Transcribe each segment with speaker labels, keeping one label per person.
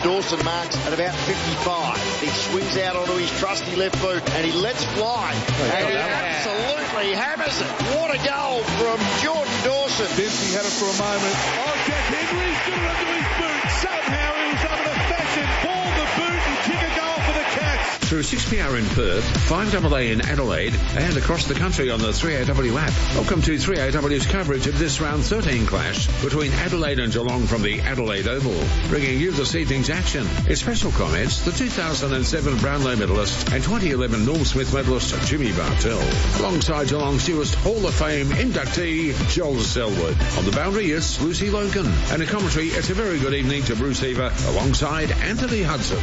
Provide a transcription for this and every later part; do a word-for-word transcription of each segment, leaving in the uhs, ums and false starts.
Speaker 1: Dawson marks at about fifty-five. He swings out onto his trusty left boot and he lets fly. Oh, and he absolutely hammers it. What a goal from Jordan Dawson.
Speaker 2: Dempsey had it for a moment. Oh, Jack Henry's got it under his boot. Somehow he was able to fashion, ball the boot and kick a goal for the Cats.
Speaker 3: Through six P R in Perth, five A A in Adelaide, and across the country on the three A W app. Welcome to three A W's coverage of this round thirteen clash between Adelaide and Geelong from the Adelaide Oval, bringing you this evening's action. In special comments, the two thousand seven Brownlow medalist and twenty eleven Norm Smith medalist Jimmy Bartell, alongside Geelong's newest Hall of Fame inductee Joel Selwood. On the boundary is Lucy Logan, and a commentary, it's a very good evening to Bruce Eva alongside Anthony Hudson.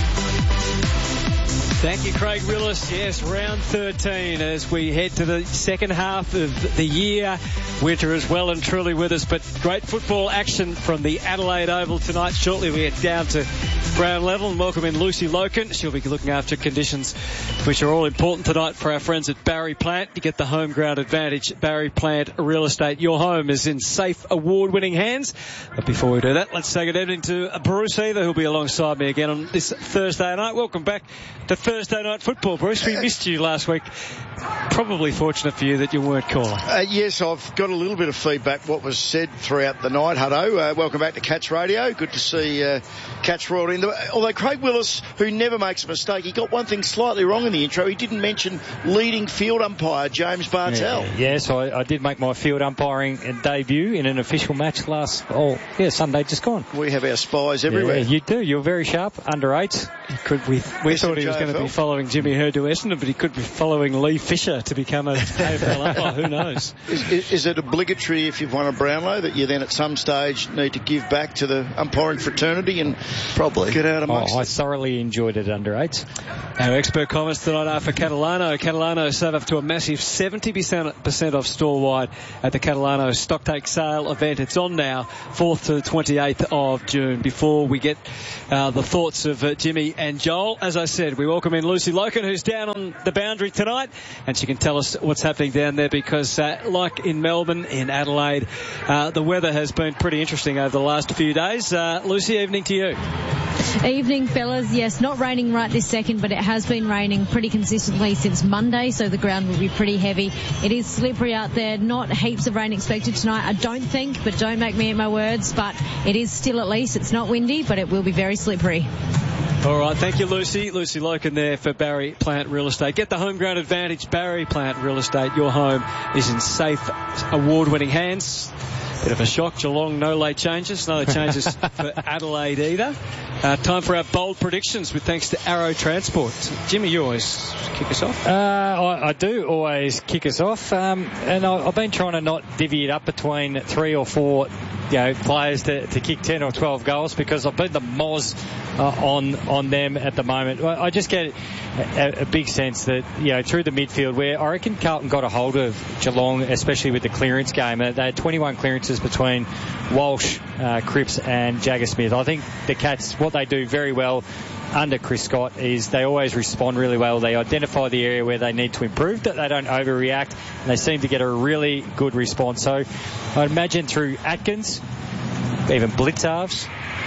Speaker 4: Thank you, Craig Willis. Yes, round thirteen as we head to the second half of the year. Winter is well and truly with us, but great football action from the Adelaide Oval tonight. Shortly we get down to ground level and welcome in Lucy Loken. She'll be looking after conditions which are all important tonight for our friends at Barry Plant. You get the home ground advantage. Barry Plant Real Estate. Your home is in safe, award-winning hands. But before we do that, let's say good evening to Bruce Eva, who'll be alongside me again on this Thursday night. Welcome back to Thursday night football, Bruce. We missed you last week. Probably fortunate for you that you weren't calling.
Speaker 1: Uh, yes, I've got a little bit of feedback what was said throughout the night, Hutto. Uh, welcome back to Cats Radio. Good to see uh, Cats rolled in. Although Craig Willis, who never makes a mistake, he got one thing slightly wrong in the intro. He didn't mention leading field umpire James Bartell.
Speaker 5: Yeah, yes, I, I did make my field umpiring debut in an official match last, oh, yeah, Sunday just gone.
Speaker 1: We have our spies everywhere.
Speaker 5: Yeah, you do. You're very sharp. Under eight.
Speaker 4: He could, we we thought he was going to be following Jimmy Herd to Essendon, but he could be following Lee Fisher to become a A F L umpire. Who knows?
Speaker 1: Is, is, is it obligatory if you've won a Brownlow that you then at some stage need to give back to the umpiring fraternity and
Speaker 6: probably
Speaker 1: get out amongst
Speaker 5: oh, I
Speaker 1: it?
Speaker 5: thoroughly enjoyed it under eight.
Speaker 4: Our expert comments tonight are for Catalano. Catalano save up to a massive seventy percent off store-wide at the Catalano Stocktake Sale event. It's on now, fourth to the twenty-eighth of June. Before we get uh, the thoughts of uh, Jimmy and Joel, as I said, we welcome in Lucy Loken, who's down on the boundary tonight, and she can tell us what's happening down there because, uh, like in Melbourne, in Adelaide, uh, the weather has been pretty interesting over the last few days. Uh, Lucy, evening to you.
Speaker 7: Evening, fellas. Yes, not raining right this second, but it has been raining pretty consistently since Monday, so the ground will be pretty heavy. It is slippery out there. Not heaps of rain expected tonight, I don't think, but don't make me eat my words. But it is still, at least, it's not windy, but it will be very slippery.
Speaker 4: All right, thank you, Lucy. Lucy Loken there for Barry Plant Real Estate. Get the home ground advantage. Barry Plant Real Estate. Your home is in safe, award-winning hands. Bit of a shock. Geelong, no late changes. No late changes for Adelaide either. Uh, time for our bold predictions with thanks to Arrow Transport. Jimmy, you always kick us off.
Speaker 5: Uh, I, I do always kick us off. Um, and I, I've been trying to not divvy it up between three or four you know, players to, to kick ten or twelve goals because I've been the Moz uh, on on them at the moment. I just get a, a big sense that, you know, through the midfield where I reckon Carlton got a hold of Geelong, especially with the clearance game. They had twenty-one clearances between Walsh, uh, Cripps and Jagger Smith. I think the Cats, what they do very well under Chris Scott is they always respond really well. They identify the area where they need to improve, that they don't overreact, and they seem to get a really good response. So I'd imagine through Atkins, even Blitzarves,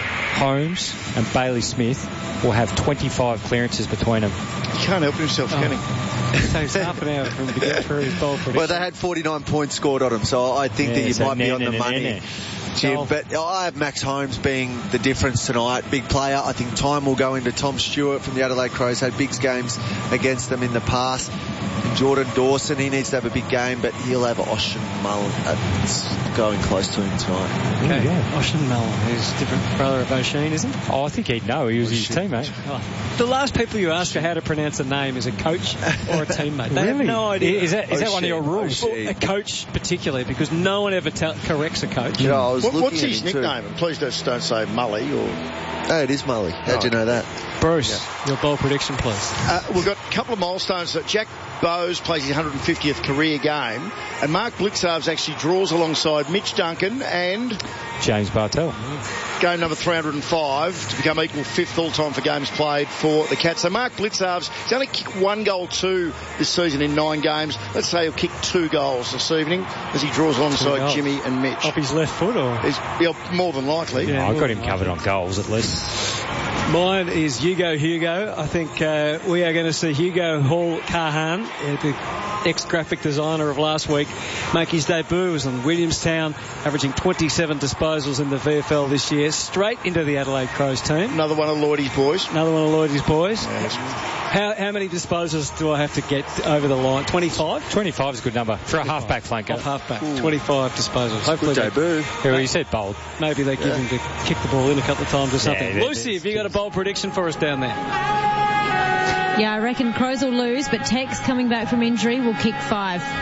Speaker 5: Holmes and Bailey Smith will have twenty-five clearances between them.
Speaker 1: He can't help himself, oh. can he?
Speaker 4: It takes half an hour for him to get through his bowl prediction.
Speaker 6: Well, they had forty-nine points scored on him, so I think yeah, that you so might be on the money, Jim. But I have Max Holmes being the difference tonight. Big player. I think time will go into Tom Stewart from the Adelaide Crows. Had big games against them in the past. Jordan Dawson, he needs to have a big game, but he'll have Ocean Mullen uh, going close to him tonight.
Speaker 4: Okay, yeah. Ocean Mullen, who's a different brother of O'Sheen, isn't he?
Speaker 5: Oh, I think he'd know. He was his teammate.
Speaker 4: Oh. The last people you ask for how to pronounce a name is a coach or a teammate. They
Speaker 5: really?
Speaker 4: have no idea.
Speaker 5: Is that, is that one of your rules?
Speaker 4: Well, a coach particularly, because no one ever tell, corrects a coach.
Speaker 6: You know, I was
Speaker 1: what,
Speaker 6: looking
Speaker 1: what's his
Speaker 6: at
Speaker 1: nickname? And please don't, don't say Mully or...
Speaker 6: Oh, it is Mully. How'd oh. you know that?
Speaker 4: Bruce,
Speaker 1: yeah.
Speaker 4: your bold prediction, please.
Speaker 1: Uh, we've got a couple of milestones. That Jack Bowes plays his one hundred fiftieth career game, and Mark Blitzarves actually draws alongside Mitch Duncan and...
Speaker 5: James Bartell.
Speaker 1: Game number three hundred five to become equal fifth all-time for games played for the Cats. So Mark Blitzarves, he's only kicked one goal two this season in nine games. Let's say he'll kick two goals this evening as he draws alongside Jimmy and Mitch.
Speaker 4: Off his left foot, or?
Speaker 1: He's, yeah, more than likely.
Speaker 5: Yeah, I've got him covered on goals at least.
Speaker 4: Mine is Hugo Hugo. I think uh, we are going to see Hugo Hall Carhan, uh, the ex-graphic designer of last week, make his debut. He was on Williamstown, averaging twenty-seven disposals in the V F L this year, straight into the Adelaide Crows team.
Speaker 1: Another one of Lloydie's boys.
Speaker 4: Another one of Lloydie's boys.
Speaker 1: Yes.
Speaker 4: How, how many disposals do I have to get over the line? twenty-five?
Speaker 5: twenty-five is a good number for a halfback flanker.
Speaker 4: Off halfback. Ooh. twenty-five disposals. Hopefully
Speaker 6: good debut.
Speaker 5: Yeah, you said bold.
Speaker 4: Maybe they give
Speaker 6: Yeah.
Speaker 4: him to kick the ball in a couple of times or something.
Speaker 5: Yeah,
Speaker 4: Lucy, have you got a bold prediction for us down there?
Speaker 7: Yeah, I reckon Crows will lose, but Tex coming back from injury will kick five.
Speaker 5: Oh,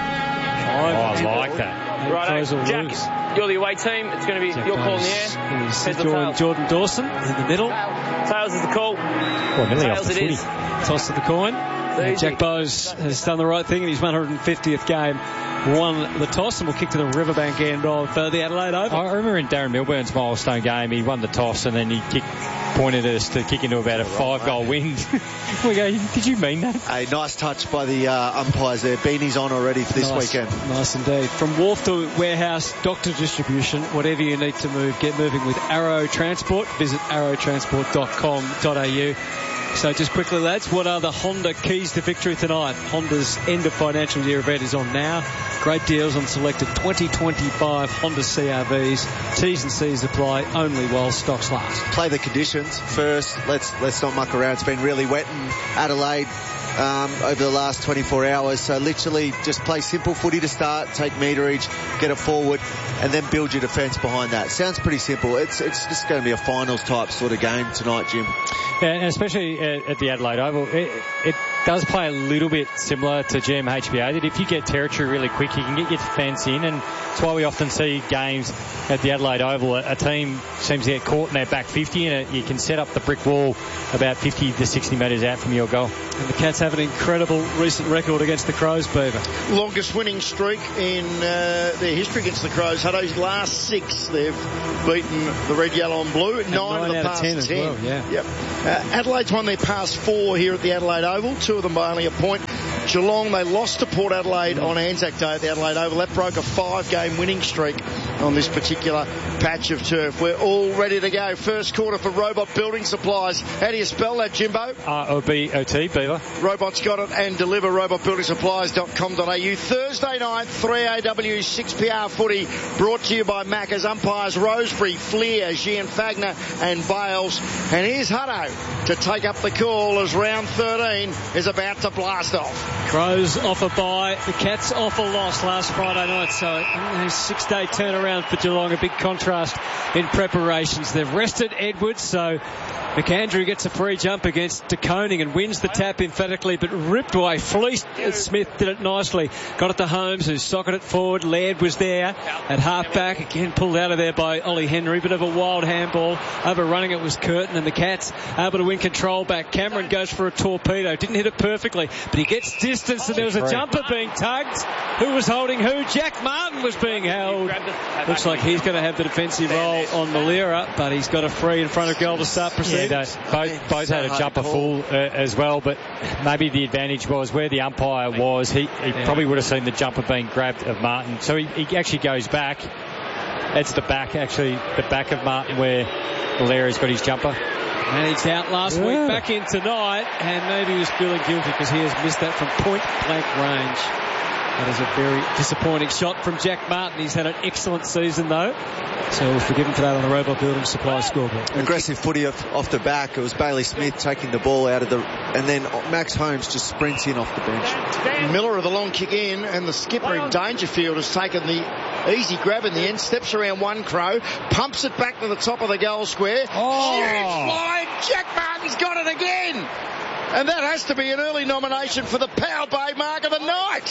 Speaker 5: I like that.
Speaker 8: Right,
Speaker 4: Crows will
Speaker 8: Jack,
Speaker 4: lose.
Speaker 8: you're the away team. It's going to be
Speaker 4: Jack
Speaker 8: your call in the
Speaker 4: Davis
Speaker 8: air.
Speaker 4: is
Speaker 8: Heads or
Speaker 4: Jordan,
Speaker 8: tails?
Speaker 4: Jordan Dawson in the middle.
Speaker 8: Tails is the call.
Speaker 5: Well, nearly off
Speaker 8: Tails
Speaker 5: the
Speaker 8: it
Speaker 5: footy.
Speaker 8: is.
Speaker 4: Toss to the coin. And Jack Bowes has done the right thing in his one hundred fiftieth game. Won the toss and will kick to the Riverbank end of uh, the Adelaide Oval.
Speaker 5: I remember in Darren Milburn's milestone game, he won the toss and then he kicked, pointed us to kick into about a five-goal win. We go, did you mean that?
Speaker 6: A nice touch by the uh, umpires there. Beanie's on already for this
Speaker 4: nice,
Speaker 6: weekend.
Speaker 4: Nice indeed. From wharf to warehouse, doctor distribution, whatever you need to move, get moving with Arrow Transport. Visit arrow transport dot com dot a u. So just quickly, lads, what are the Honda keys to victory tonight? Honda's end of financial year event is on now. Great deals on selected twenty twenty-five Honda C R Vs. T's and C's apply only while stocks last.
Speaker 6: Play the conditions first. Let's let's not muck around. It's been really wet in Adelaide um, over the last twenty-four hours. So literally just play simple footy to start, take meterage, get it forward, and then build your defence behind that. Sounds pretty simple. It's it's just going to be a finals type sort of game tonight, Jim.
Speaker 5: Yeah, and especially at, at the Adelaide Oval, it, it does play a little bit similar to G M H B A, that if you get territory really quick, you can get your defence in, and it's why we often see games at the Adelaide Oval. A, a team seems to get caught in their back fifty, and it, you can set up the brick wall about fifty to sixty metres out from your goal.
Speaker 4: And the Cats have an incredible recent record against the Crows, Beaver.
Speaker 1: Longest winning streak in uh, their history against the Crows. Hutto's last six, they've beaten the red, yellow and blue. Nine,
Speaker 4: nine
Speaker 1: of the
Speaker 4: out of
Speaker 1: past
Speaker 4: ten as well, yeah.
Speaker 1: Yep. Uh, Adelaide's won their past four here at the Adelaide Oval, two of them by only a point. Geelong, they lost to Port Adelaide on Anzac Day at the Adelaide Oval. That broke a five-game winning streak on this particular patch of turf. We're all ready to go. First quarter for Robot Building Supplies. How do you spell that, Jimbo?
Speaker 5: R O B O T, Beaver.
Speaker 1: Robots got it and deliver. robot building supplies dot com dot a u. Thursday night, three A W, six P R footy, brought to you by Macca's umpires Rosebery, Fleer, Gian Fagner and Bales. And here's Hutto to take up the call as round thirteen is about to blast off.
Speaker 4: Crows off a bye, the Cats off a loss last Friday night, so a six-day turnaround for Geelong, a big contrast in preparations. They've rested Edwards, so McAndrew gets a free jump against De Koning and wins the tap emphatically, but ripped away. Fleeced. Smith did it nicely. Got it to Holmes, who socketed it forward. Laird was there at half-back, again pulled out of there by Ollie Henry. Bit of a wild handball. Overrunning it was Curtin, and the Cats able to win control back. Cameron goes for a torpedo. Didn't hit it perfectly, but he gets distance, and there was a jumper being tugged. Who was holding who? Jack Martin was being held. Looks like he's going to have the defensive role on Malera, but he's got a free in front of goal to start proceedings.
Speaker 5: Yeah, both, both had a jumper full uh, as well, but maybe the advantage was where the umpire was. He, he yeah. probably would have seen the jumper being grabbed of Martin. So he, he actually goes back. That's the back, actually, the back of Martin where Valera's got his jumper.
Speaker 4: Managed out last yeah. week, back in tonight, and maybe he was feeling guilty because he has missed that from point blank range. That is a very disappointing shot from Jack Martin. He's had an excellent season, though, so we'll forgive him for that on the Robot Building Supply scoreboard.
Speaker 6: Aggressive footy off, off the back. It was Bailey Smith taking the ball out of the... And then Max Holmes just sprints in off the bench.
Speaker 1: Miller with a long kick in, and the skipper in Dangerfield has taken the easy grab in the end, steps around one Crow, pumps it back to the top of the goal square.
Speaker 5: Oh.
Speaker 1: Huge fly! Jack Martin's got it again! And that has to be an early nomination for the Power Bay mark of the night.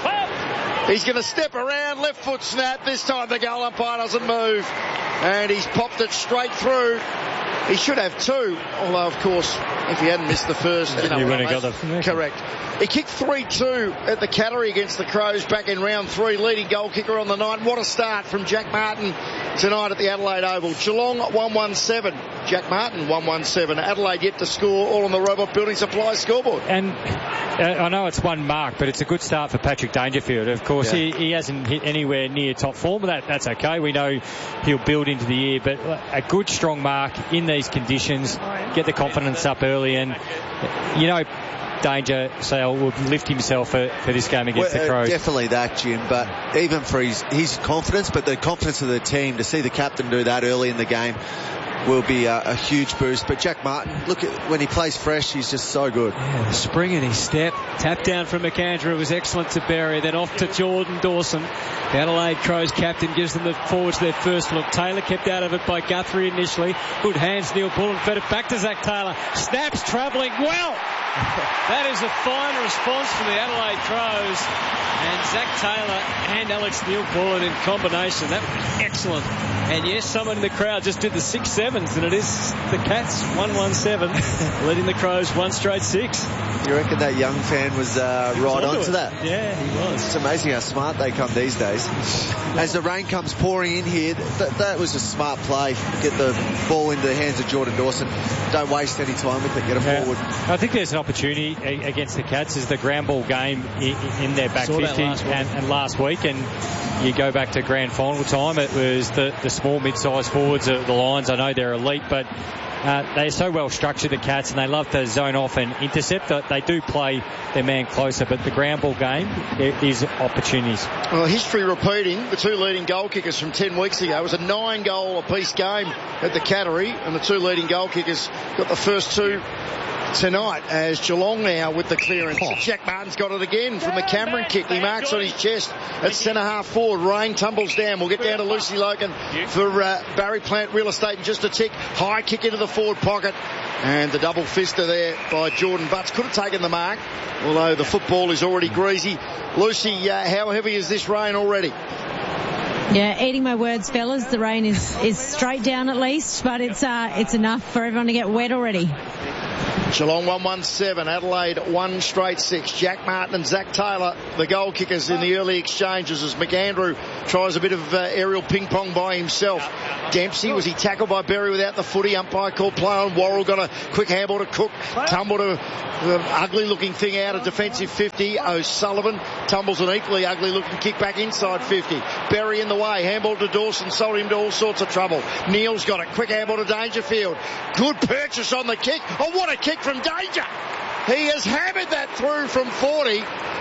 Speaker 1: He's going to step around, left foot snap. This time the goal umpire doesn't move. And he's popped it straight through. He should have two. Although, of course, if he hadn't missed the first, you know,
Speaker 5: he wouldn't have got the...
Speaker 1: Correct. He kicked three two at the Cattery against the Crows back in round three, leading goal kicker on the night. What a start from Jack Martin tonight at the Adelaide Oval. Geelong one one seven. Jack Martin, one one seven. Adelaide yet to score, all on the Robot Building Supply scoreboard.
Speaker 5: And uh, I know it's one mark, but it's a good start for Patrick Dangerfield. Of course, yeah. he, he hasn't hit anywhere near top form, but that, that's okay. We know he'll build into the year, but a good, strong mark in these conditions, get the confidence up early, and, you know, Danger Sale will lift himself for, for this game against
Speaker 6: well,
Speaker 5: the Crows.
Speaker 6: Uh, definitely that, Jim, but even for his, his confidence, but the confidence of the team, to see the captain do that early in the game will be a, a huge boost. But Jack Martin, look at when he plays fresh, he's just so good.
Speaker 4: Yeah, the spring in his step. Tap down from McAndrew was excellent to Berry. Then off to Jordan Dawson. The Adelaide Crows captain gives them the forwards their first look. Taylor kept out of it by Guthrie initially. Good hands, Neil Pullen fed it back to Zach Taylor. Snaps travelling well. That is a fine response from the Adelaide Crows. And Zach Taylor and Alex Neil-Pullen in combination. That was excellent. And yes, someone in the crowd just did the six sevens, and it is the Cats one one seven, leading the Crows one straight six.
Speaker 6: You reckon that young fan was uh, right
Speaker 4: on
Speaker 6: onto that?
Speaker 4: Yeah, he was.
Speaker 6: It's amazing how smart they come these days. As the rain comes pouring in here, th- that was a smart play. Get the ball into the hands of Jordan Dawson. Don't waste any time with it. Get it
Speaker 5: yeah.
Speaker 6: forward.
Speaker 5: I think there's an opportunity against the Cats is the ground ball game in their back
Speaker 4: Saw
Speaker 5: fifty
Speaker 4: last
Speaker 5: and, and last week, and you go back to grand final time, it was the, the small mid-sized forwards of the Lions. I know they're elite, but uh, they're so well structured, the Cats, and they love to zone off and intercept. They do play their man closer, but the ground ball game, there is opportunities.
Speaker 1: Well, history repeating, the two leading goal kickers from ten weeks ago. It was a nine goal apiece game at the Cattery, and the two leading goal kickers got the first two tonight as Geelong now with the clearance. Oh. Jack Martin's got it again from the Cameron kick. He marks on his chest at centre half forward. Rain tumbles down. We'll get down to Lucy Logan for uh, Barry Plant Real Estate in just a tick. High kick into the forward pocket. And the double fister there by Jordan Butts. Could have taken the mark, although the football is already greasy. Lucy, uh, how heavy is this rain already?
Speaker 7: Yeah, eating my words, fellas. The rain is, is straight down at least, but it's uh, it's enough for everyone to get wet already.
Speaker 1: Geelong one one seven, Adelaide one straight six. Jack Martin and Zach Taylor, the goal kickers in the early exchanges as McAndrew tries a bit of uh, aerial ping pong by himself. Dempsey, was he tackled by Berry without the footy? Umpire called play on. Worrell got a quick handball to Cook. Tumbled a uh, ugly looking thing out of defensive fifty. O'Sullivan tumbles an equally ugly looking kick back inside fifty. Berry in the way. Handball to Dawson. Sold him to all sorts of trouble. Neal's got it. Quick handball to Dangerfield. Good purchase on the kick. Oh, what a kick from Danger. He has hammered that through from forty.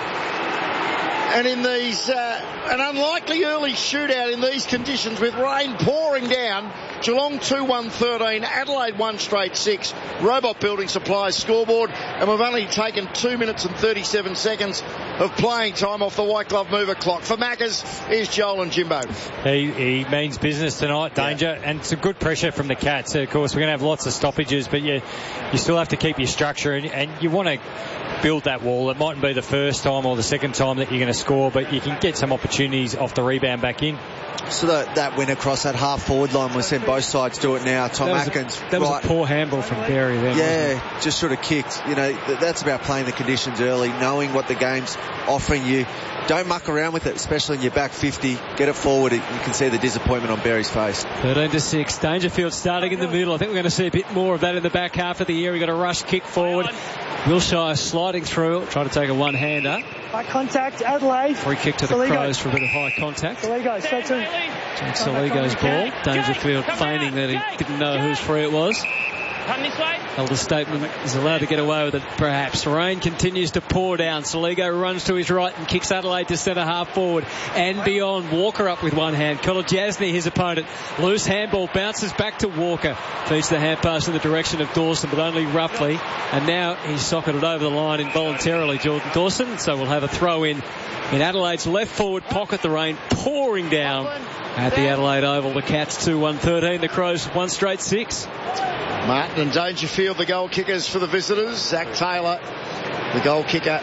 Speaker 1: And in these, uh, an unlikely early shootout in these conditions with rain pouring down, Geelong two one thirteen, Adelaide one straight six, Robot Building Supplies scoreboard, and we've only taken two minutes and thirty-seven seconds of playing time off the white glove mover clock. For Maccas, is Joel and Jimbo.
Speaker 5: He, he means business tonight, Danger, yeah. And some good pressure from the Cats. Of course, we're going to have lots of stoppages, but you, you still have to keep your structure, and, and you want to build that wall. It mightn't be the first time or the second time that you're going to score, but you can get some opportunities off the rebound back in.
Speaker 6: So that, that win across that half forward line, we've seen both sides do it now. Tom
Speaker 4: that
Speaker 6: Atkins.
Speaker 4: A, that was
Speaker 6: right.
Speaker 4: a poor handball from Berry then.
Speaker 6: Yeah, just sort of kicked. You know, th- that's about playing the conditions early, knowing what the game's offering you. Don't muck around with it, especially in your back fifty. Get it forward. You can see the disappointment on Berry's face.
Speaker 4: thirteen to six. Dangerfield starting in the middle. I think we're going to see a bit more of that in the back half of the year. We've got a rush kick forward. Wilshire sliding through, trying to take a one-hander.
Speaker 9: High contact, Adelaide.
Speaker 4: Free kick to the
Speaker 9: Saligo.
Speaker 4: Crows for a bit of high contact.
Speaker 9: Saligo, straight to
Speaker 4: Jack Saligo's ball. Dangerfield feigning that he didn't know whose free it was.
Speaker 8: Come this way.
Speaker 4: Elder Statement is allowed to get away with it, perhaps. Rain continues to pour down. Saligo runs to his right and kicks Adelaide to centre half forward and beyond. Walker up with one hand. Kolodjasny, his opponent. Loose handball bounces back to Walker. Feeds the hand pass in the direction of Dawson, but only roughly. And now he's socketed over the line involuntarily, Jordan Dawson. So we'll have a throw in in Adelaide's left forward pocket. The rain pouring down at the Adelaide Oval. The Cats two one thirteen. The Crows one straight six.
Speaker 1: Martin and Dangerfield, the goal kickers for the visitors. Zach Taylor, the goal kicker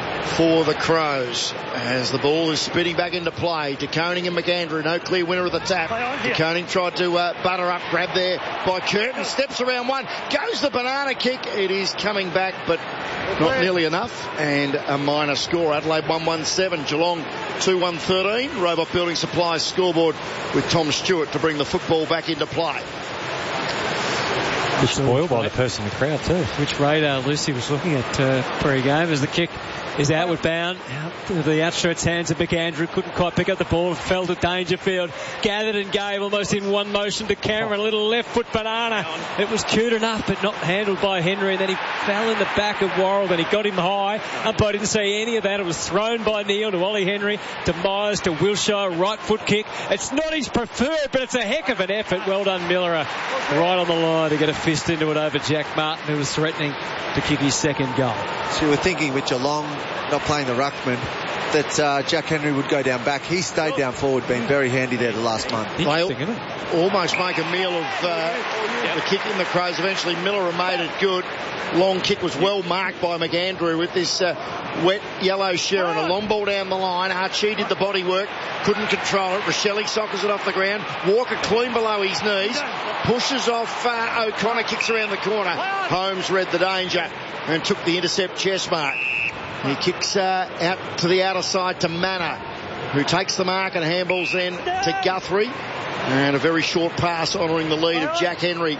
Speaker 1: for the Crows. As the ball is spinning back into play. De Koning and McAndrew, no clear winner of the tap. De Koning tried to uh, butter up, grab there by Curtin, steps around one, goes the banana kick. It is coming back, but not nearly enough. And a minor score. Adelaide one one seven, Geelong two one thirteen. Robot Building Supplies scoreboard with Tom Stewart to bring the football back into play.
Speaker 5: Bit spoiled by the person in the crowd too.
Speaker 4: Which radar Lucy was looking at uh, pre-game as the kick is outward bound. Out to the outstretched hands of McAndrew. Couldn't quite pick up the ball. Fell to Dangerfield. Gathered and gave almost in one motion to Cameron. A little left foot banana. It was cute enough but not handled by Henry. And then he fell in the back of Worrell. Then he got him high. Umpire didn't see any of that. It was thrown by Neil to Ollie Henry, to Myers, to Wilshire. Right foot kick. It's not his preferred, but it's a heck of an effort. Well done, Miller. Right on the line to get a fist into it over Jack Martin, who was threatening to kick his second goal.
Speaker 6: So you were thinking with Geelong not playing the ruckman that uh, Jack Henry would go down back. He stayed down forward, been very handy there the last month.
Speaker 1: They almost make a meal of uh, the kick in the Crows. Eventually Miller made it good. Long kick was well marked by McAndrew with this uh, wet yellow Sharon. A long ball down the line. Archie did the body work. Couldn't control it. Rochelle sockers it off the ground. Walker clean below his knees. Pushes off uh, O'Connor. Kicks around the corner. Holmes read the danger and took the intercept chest mark. He kicks uh, out to the outer side to Manor, who takes the mark and handballs then to Guthrie. And a very short pass honouring the lead of Jack Henry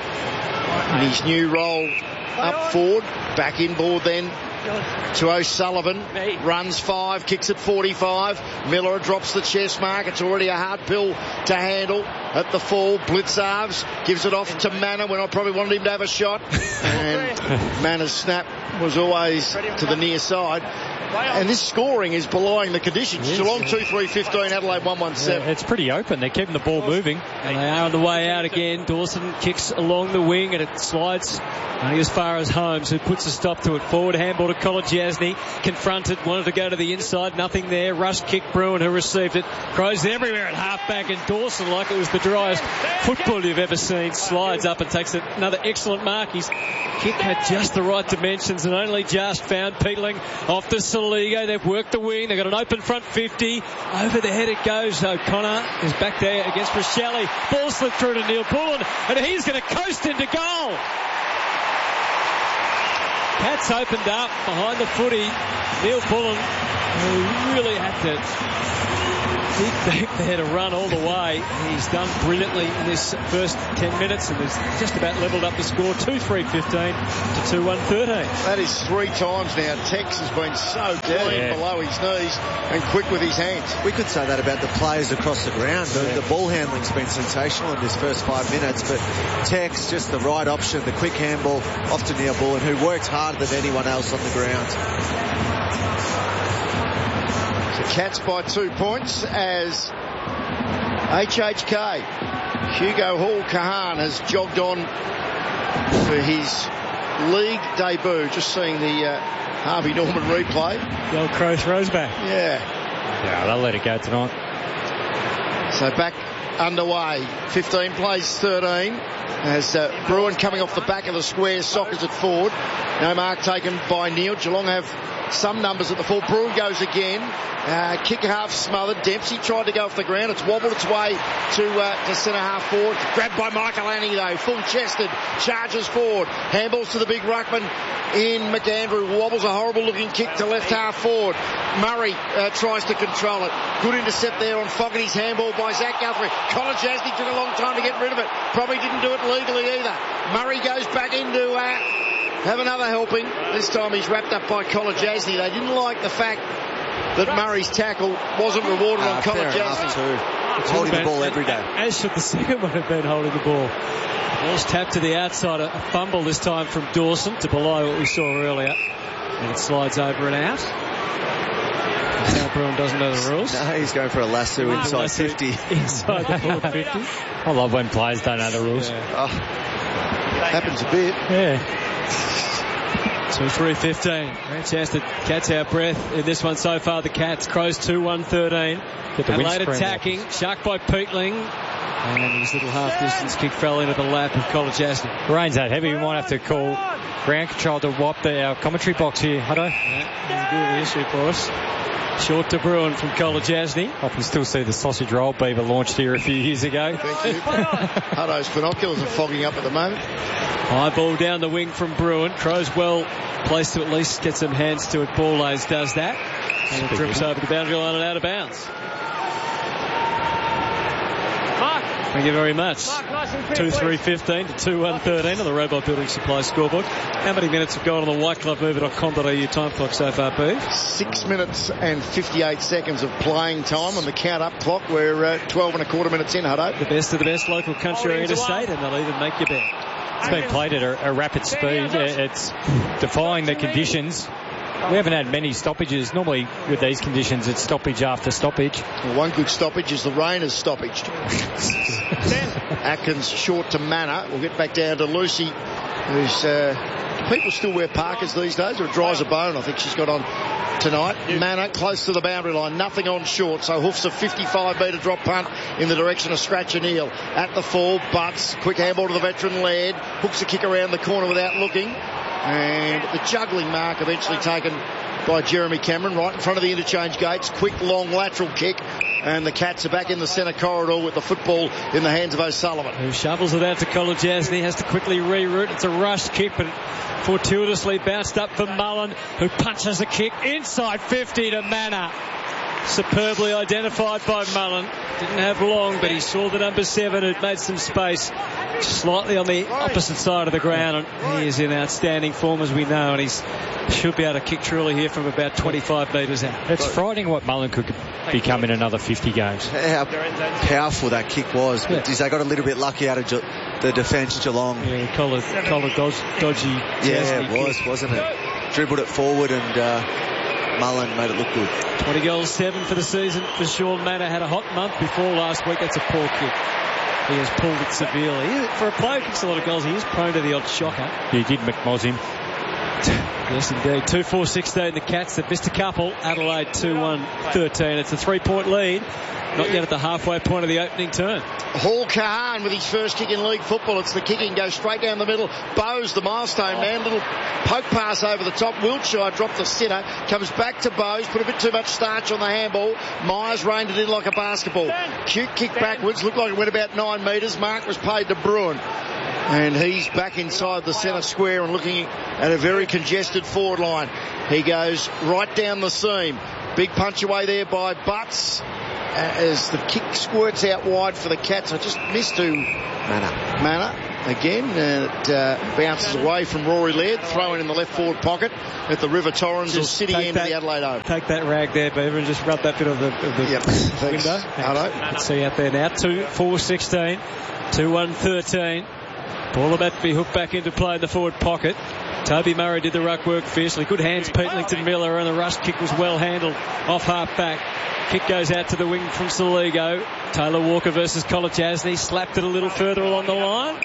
Speaker 1: in his new role up forward. Back inboard then to O'Sullivan. Runs five, kicks at forty-five. Miller drops the chest mark. It's already a hard pill to handle at the fall. Blitzarves gives it off to Manor when I probably wanted him to have a shot. And Manor's snap was always to the near side. And this scoring is belying the conditions. Yes. Geelong two three fifteen, Adelaide one one seven.
Speaker 5: Yeah, it's pretty open. They're keeping the ball moving.
Speaker 4: And they are on the way out again. Dawson kicks along the wing and it slides only as far as Holmes, who puts a stop to it. Forward handball to Kolodjasny. Confronted, wanted to go to the inside. Nothing there. Rush kick, Bruin, who received it. Crows everywhere at half-back, and Dawson, like it was the driest football you've ever seen, slides up and takes another excellent mark. His kick had just the right dimensions and only just found Peatling off the Saligo. They've worked the wing. They've got an open front fifty. Over the head it goes. O'Connor is back there against Rochelle. Ball slipped through to Neil Pullen, and he's going to coast into goal. Cats opened up behind the footy. Neil Pullen, who really had to keep back there to run all the way. He's done brilliantly in this first ten minutes and has just about levelled up the score. two three fifteen to two one thirteen.
Speaker 1: That is three times now. Tex has been so clean yeah. below his knees and quick with his hands.
Speaker 6: We could say that about the players across the ground. The, yeah. the ball handling's been sensational in this first five minutes, but Tex, just the right option, the quick handball off to Neil Bullen, who works harder than anyone else on the ground.
Speaker 1: The Cats by two points as H H K Hugo Hall Kahan has jogged on for his league debut. Just seeing the uh, Harvey Norman replay.
Speaker 4: The old Crow throws back.
Speaker 1: Yeah.
Speaker 5: Yeah, they'll let it go tonight.
Speaker 1: So back underway. fifteen plays thirteen. As uh, Bruin coming off the back of the square, sockers it forward. No mark taken by Neil. Geelong have some numbers at the full. Bruin goes again. Uh, kick half smothered. Dempsey tried to go off the ground. It's wobbled its way to uh, to centre half forward. Grabbed by Michael Annie though. Full chested. Charges forward. Handballs to the big ruckman in McAndrew. Wobbles a horrible looking kick to left half forward. Murray uh, tries to control it. Good intercept there on Fogarty's handball by Zach Guthrie. Kolodjasny took a long time to get rid of it. Probably didn't do it legally either. Murray goes back into uh, have another helping. This time he's wrapped up by Kolodjasny. They didn't like the fact that Murray's tackle wasn't rewarded uh, on Kolodjasny.
Speaker 6: Holding the ball every day.
Speaker 4: As should the second one have been holding the ball. Ball's tapped to the outside. A fumble this time from Dawson to below what we saw earlier. And it slides over and out. Now Bruin doesn't know the rules.
Speaker 6: No, he's going for a lasso no, inside lasso fifty.
Speaker 4: Inside the forward fifty.
Speaker 5: I love when players don't know the rules.
Speaker 1: Yeah. Oh, happens a bit.
Speaker 4: Yeah. two three fifteen. Great chance to Cats out breath in this one so far. The Cats. Crows two one thirteen. Adelaide attacking. Shucked by Peatling. And his little half distance kick fell into the lap of Kolodjasny.
Speaker 5: Rain's that heavy. We might have to call ground control to wipe the our commentary box here. Hutto.
Speaker 4: Yeah, that's a good issue for us. Short to Bruin from Kolodjasny.
Speaker 5: I can still see the sausage roll Beaver launched here a few years ago.
Speaker 1: Thank you. Hutto's binoculars are fogging up at the moment.
Speaker 4: High ball down the wing from Bruin. Crows well placed to at least get some hands to it. Ball does that. And it drips over the boundary line and out of bounds. Thank you very much. two three fifteen to two one thirteen on the Robot Building Supply scoreboard. How many minutes have gone on the white club mover dot com dot a u time clock so far, Bev?
Speaker 1: Six minutes and fifty-eight seconds of playing time on the count-up clock. We're uh, twelve and a quarter minutes in, Hutto.
Speaker 4: The best of the best local country interstate, and they'll even make you bet.
Speaker 5: It's been played at a, a rapid speed. It's defying the conditions. We haven't had many stoppages. Normally with these conditions it's stoppage after stoppage.
Speaker 1: Well, one good stoppage is the Rainers stoppage. Atkins short to Manor. We'll get back down to Lucy, who's... Uh, do people still wear parkas these days, or it dries a bone? I think she's got on tonight. Manor close to the boundary line, nothing on short, so hoofs a fifty-five metre drop punt in the direction of Scratch and Eel. At the full, Butts, quick handball to the veteran Laird, hooks a kick around the corner without looking, and the juggling mark eventually taken by Jeremy Cameron right in front of the interchange gates. Quick long lateral kick, and the Cats are back in the centre corridor with the football in the hands of O'Sullivan,
Speaker 4: who shovels it out to Kolodjasny, has to quickly reroute. It's a rush kick, but fortuitously bounced up for Mullen, who punches a kick inside fifty to Manor. Superbly identified by Mullen. Didn't have long, but he saw the number seven who'd made some space slightly on the opposite side of the ground, and he is in outstanding form, as we know, and he should be able to kick truly here from about twenty-five metres out.
Speaker 5: It's frightening what Mullen could become in another fifty games.
Speaker 6: How powerful that kick was.
Speaker 4: Yeah.
Speaker 6: They got a little bit lucky out of Ge- the defence, Geelong.
Speaker 4: Yeah, collar, collar dodge, dodgy.
Speaker 6: Yeah, it was, wasn't it? Dribbled it forward, and uh, Mullen made it look good.
Speaker 4: twenty goals, seven for the season for Sean Manor. Had a hot month before last week. That's a poor kick. He has pulled it severely. He, for a player who kicks a lot of goals, he is prone to the odd shocker.
Speaker 5: He did McMoz him.
Speaker 4: Yes, indeed. two four sixteen, the Cats. They've missed a couple. Adelaide two one thirteen. It's a three-point lead. Not yet at the halfway point of the opening turn.
Speaker 1: Hall Kahan with his first kick in league football. It's the kicking, goes straight down the middle. Bowes, the milestone man, little poke pass over the top. Wiltshire dropped the sitter, comes back to Bowes, put a bit too much starch on the handball. Myers reined it in like a basketball. Cute kick backwards, looked like it went about nine metres. Mark was paid to Bruin. And he's back inside the centre square and looking at a very congested forward line. He goes right down the seam. Big punch away there by Butts. As the kick squirts out wide for the Cats. I just missed to
Speaker 6: Manor.
Speaker 1: Manor again. And it uh, bounces away from Rory Laird, thrown in the left forward pocket at the River Torrens or City end of the Adelaide Oval.
Speaker 4: Take that rag there, Beaver, and just rub that bit of the, of the
Speaker 1: yep.
Speaker 4: window. Let's see out there now. two four sixteen, two one thirteen. Ball about to be hooked back into play in the forward pocket. Toby Murray did the ruck work fiercely. Good hands, Pete Lington Miller, and the rush kick was well handled off half back. Kick goes out to the wing from Soligo. Taylor Walker versus Kolodjasny. Slapped it a little further along the line.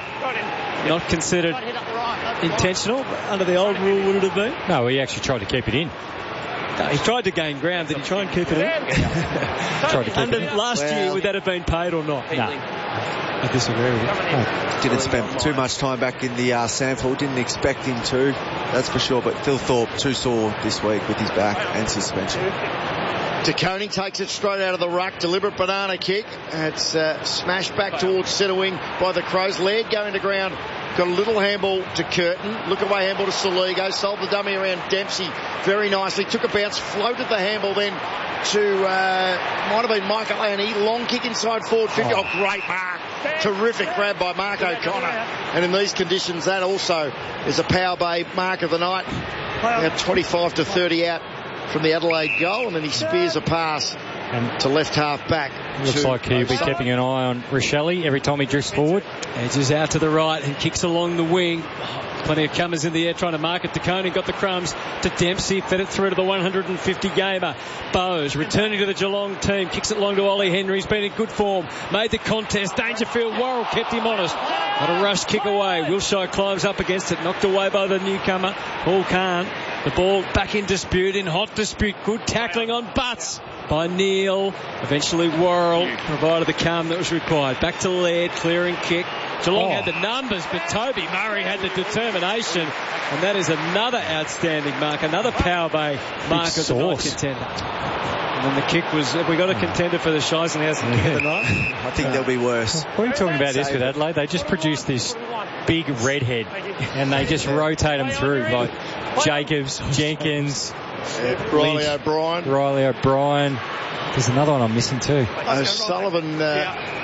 Speaker 4: Not considered intentional. Under the old rule, would it have been?
Speaker 5: No, he actually tried to keep it in.
Speaker 4: No, he tried to gain ground. Did he try and keep it in?
Speaker 5: Tried to keep
Speaker 4: Under,
Speaker 5: it in.
Speaker 4: Last
Speaker 6: well,
Speaker 4: year, would that have been paid or not?
Speaker 5: No.
Speaker 4: I disagree with you.
Speaker 6: No, didn't spend too much time back in the uh, Sandford. Didn't expect him to, that's for sure. But Phil Thorpe, too sore this week with his back and suspension.
Speaker 1: DeConing takes it straight out of the ruck. Deliberate banana kick. It's uh, smashed back towards centre wing by the Crows. Laird going to ground. Got a little handball to Curtin. Look away handball to Soligo. Sold the dummy around Dempsey very nicely. Took a bounce. Floated the handball then to, uh, might have been Michael Annie. Long kick inside forward fifty. Oh, oh great mark. Terrific grab by Mark O'Connor. And in these conditions, that also is a Power Bay mark of the night. Now twenty-five to thirty out from the Adelaide goal, and then he spears a pass and to left half back.
Speaker 5: Looks like he'll be keeping an eye on Richelli every time he drifts forward.
Speaker 4: Edges out to the right and kicks along the wing. Plenty of comers in the air trying to mark it. DeConing got the crumbs to Dempsey, fed it through to the one hundred fifty gamer. Bowes returning to the Geelong team, kicks it long to Ollie Henry. He's been in good form, made the contest. Dangerfield Worrell kept him honest. Got a rush kick away. Wilshire climbs up against it, knocked away by the newcomer Paul Kahn. The ball back in dispute, in hot dispute. Good tackling on Butts by Neil. Eventually Worrell provided the calm that was required. Back to Laird, clearing kick. Geelong oh. had the numbers, but Toby Murray had the determination, and that is another outstanding mark, another Power Bay mark of the night contender. And then the kick was, have we got a contender for the Scheissenhausen kick of the night?
Speaker 6: I think uh, there'll be worse.
Speaker 5: What are you talking about this with Adelaide? They just produced this big redhead, and they just rotate them through, like Jacobs, Jenkins,
Speaker 1: yeah, Riley O'Brien.
Speaker 5: Riley O'Brien. There's another one I'm missing too.
Speaker 1: O'Sullivan uh,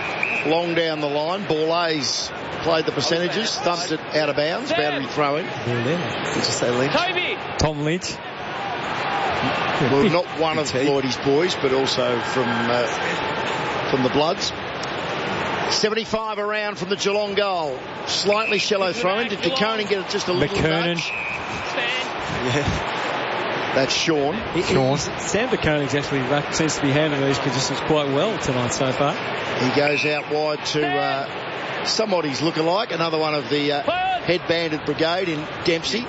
Speaker 1: long down the line. Borlase played the percentages, thumped it out of bounds. Boundary throw in.
Speaker 6: Did you say Lynch?
Speaker 5: Tom Lynch.
Speaker 1: Well, not one of Lloydie's boys, but also from uh, from the Bloods. seventy-five around from the Geelong goal. Slightly shallow throw in. Did De Koning get it just a little
Speaker 5: McKernan.
Speaker 1: nudge? Yeah. That's Sean.
Speaker 4: He, Sean. Sam De Koning's actually seems to be handling these positions quite well tonight so far.
Speaker 1: He goes out wide to uh, somebody's lookalike, another one of the uh, head-banded brigade in Dempsey,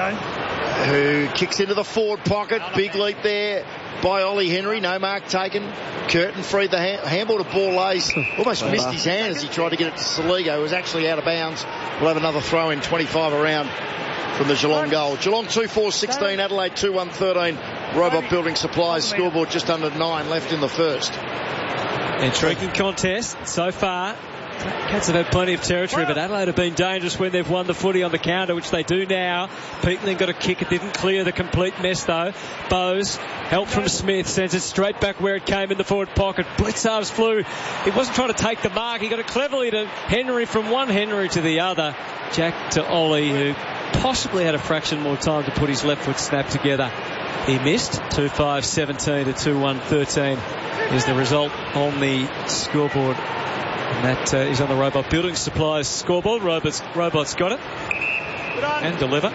Speaker 1: who kicks into the forward pocket. Big leap there by Ollie Henry. No mark taken. Curtin freed the ha- handball to Borlase. Almost missed his hand as he tried to get it to Saligo. It was actually out of bounds. We'll have another throw in, twenty-five around from the Geelong goal. Geelong two four sixteen, Adelaide two one thirteen. Robot Building Supplies scoreboard just under nine left in the first.
Speaker 4: Intriguing contest so far. Cats have had plenty of territory, but Adelaide have been dangerous when they've won the footy on the counter, which they do now. Peatling got a kick. It didn't clear the complete mess, though. Bowes, help from Smith, sends it straight back where it came in the forward pocket. Blitzarves flew. He wasn't trying to take the mark. He got it cleverly to Henry, from one Henry to the other. Jack to Ollie, who possibly had a fraction more time to put his left foot snap together. He missed. two five seventeen to two one thirteen is the result on the scoreboard. And that uh, is on the Robot Building Supplies scoreboard. Robots, Robots got it. And deliver.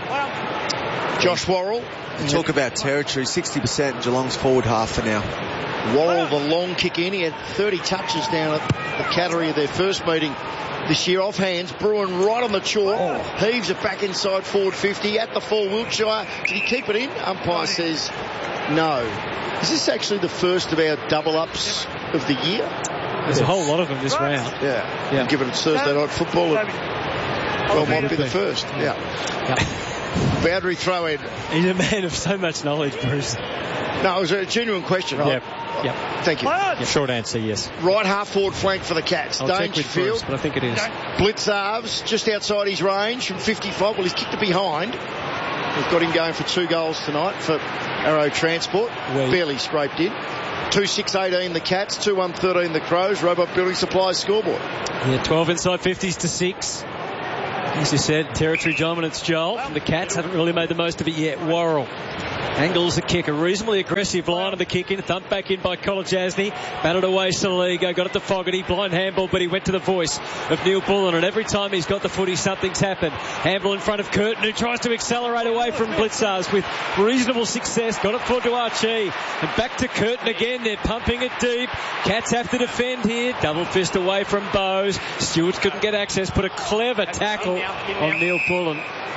Speaker 1: Josh Worrell.
Speaker 6: Talk about territory. sixty percent in Geelong's forward half for now.
Speaker 1: Worrell, the long kick in. He had thirty touches down at the Cattery of their first meeting this year. Off hands. Bruin right on the chalk. Oh. Heaves it back inside forward fifty. At the full, Wiltshire. Did he keep it in? Umpire says no. Is this actually the first of our double-ups of the year?
Speaker 4: There's a whole lot of them this round.
Speaker 1: Yeah. yeah. Given it's Thursday night football, it well might be the first. Yeah. yeah. Boundary throw in.
Speaker 4: He's a man of so much knowledge, Bruce.
Speaker 1: No, it was a genuine question.
Speaker 5: Yep.
Speaker 1: Oh,
Speaker 5: yep.
Speaker 1: Thank you.
Speaker 5: Yep. Short answer, yes.
Speaker 1: Right half forward flank for the Cats.
Speaker 4: I'll check with Bruce, but I think it is.
Speaker 1: Blitzarves just outside his range from fifty-five. Well, he's kicked it behind. We've got him going for two goals tonight for Arrow Transport. Wait. Barely scraped in. two six eighteen the Cats, two one thirteen the Crows. Robot Building Supplies scoreboard.
Speaker 4: Yeah, twelve inside fifties to six. As you said, territory dominance, Joel. And the Cats haven't really made the most of it yet. Worrell angles the kick. A reasonably aggressive line of the kick in. Thumped back in by Kolodjasny. Batted away Saligo. Got it to Fogarty. Blind handball, but he went to the voice of Neil Bullen. And every time he's got the footy, something's happened. Handball in front of Curtin, who tries to accelerate away from Blitzarves with reasonable success. Got it forward to Archie. And back to Curtin again. They're pumping it deep. Cats have to defend here. Double fist away from Bowes. Stewart couldn't get access. Put a clever tackle on Neil Bullen.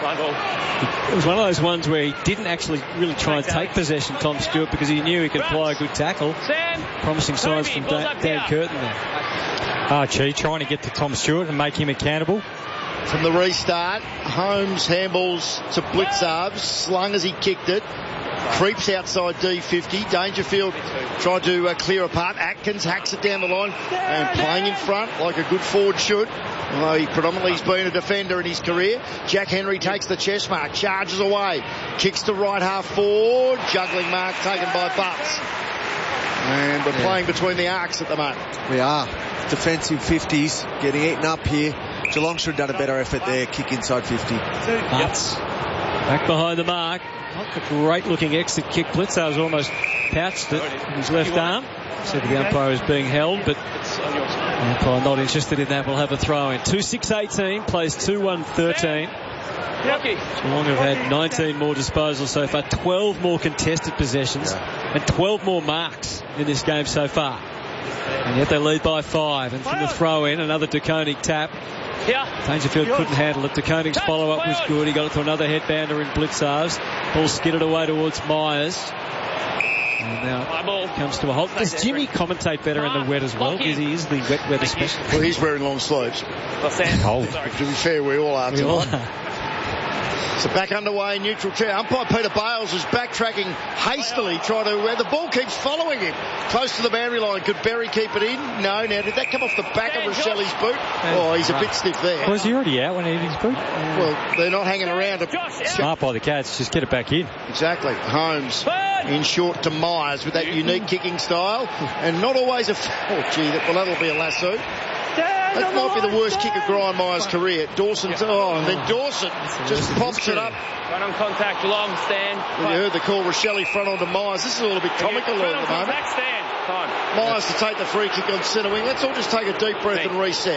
Speaker 4: It was one of those ones where he didn't actually really try and take possession, Tom Stewart, because he knew he could apply a good tackle. Promising signs from Dan, Dan Curtin there.
Speaker 5: Archie trying to get to Tom Stewart and make him accountable.
Speaker 1: From the restart, Holmes handballs to Blitzarves, slung as he kicked it. Creeps outside D fifty. Dangerfield tried to uh, clear apart. Atkins hacks it down the line and playing in front like a good forward should. Although he predominantly has been a defender in his career. Jack Henry takes the chest mark, charges away, kicks to right half forward, juggling mark taken by Butts. And we're yeah. playing between the arcs at the moment.
Speaker 6: We are. Defensive fifties, getting eaten up here. Geelong should have done a better effort there, kick inside fifty.
Speaker 4: Butts back behind the mark. Not a great looking exit kick. Blitzarves almost pouched it with his left arm. Said the umpire is being held, but the umpire not interested in that. We'll have a throw in. two six eighteen plays two one thirteen. Geelong have had nineteen more disposals so far, twelve more contested possessions, and twelve more marks in this game so far. And yet they lead by five. And from the throw in, another De Koning tap. Dangerfield couldn't handle it. De Koning's follow-up was good. He got it to another headbander in Blitzarves. Ball skidded away towards Myers. And now it comes to a halt. Does Jimmy commentate better in the wet as well? Because he is the wet weather specialist.
Speaker 1: Well, he's wearing long sleeves.
Speaker 5: Cold.
Speaker 1: To be fair, we all are tonight. So back underway, neutral chair. Umpire Peter Bales is backtracking hastily, trying to, where the ball keeps following him. Close to the boundary line. Could Berry keep it in? No. Now, did that come off the back of Rochelli's boot? Oh, he's a bit stiff there.
Speaker 5: Was he already out when he hit his boot?
Speaker 1: Well, they're not hanging around. To...
Speaker 5: Smart by the Cats. Just get it back in.
Speaker 1: Exactly. Holmes in short to Myers with that unique kicking style. And not always a... Oh, gee, that, well, that'll be a lasso. That might be the worst kick of Grindmire's career. Dawson, oh, and then Dawson just pops it up.
Speaker 8: Front on contact, Geelong, stand.
Speaker 1: Well, you heard the call, Rochelle front onto Myers. This is a little bit comical at the moment.
Speaker 8: Stand. Time.
Speaker 1: Myers to take the free kick on centre wing. Let's all just take a deep breath and reset.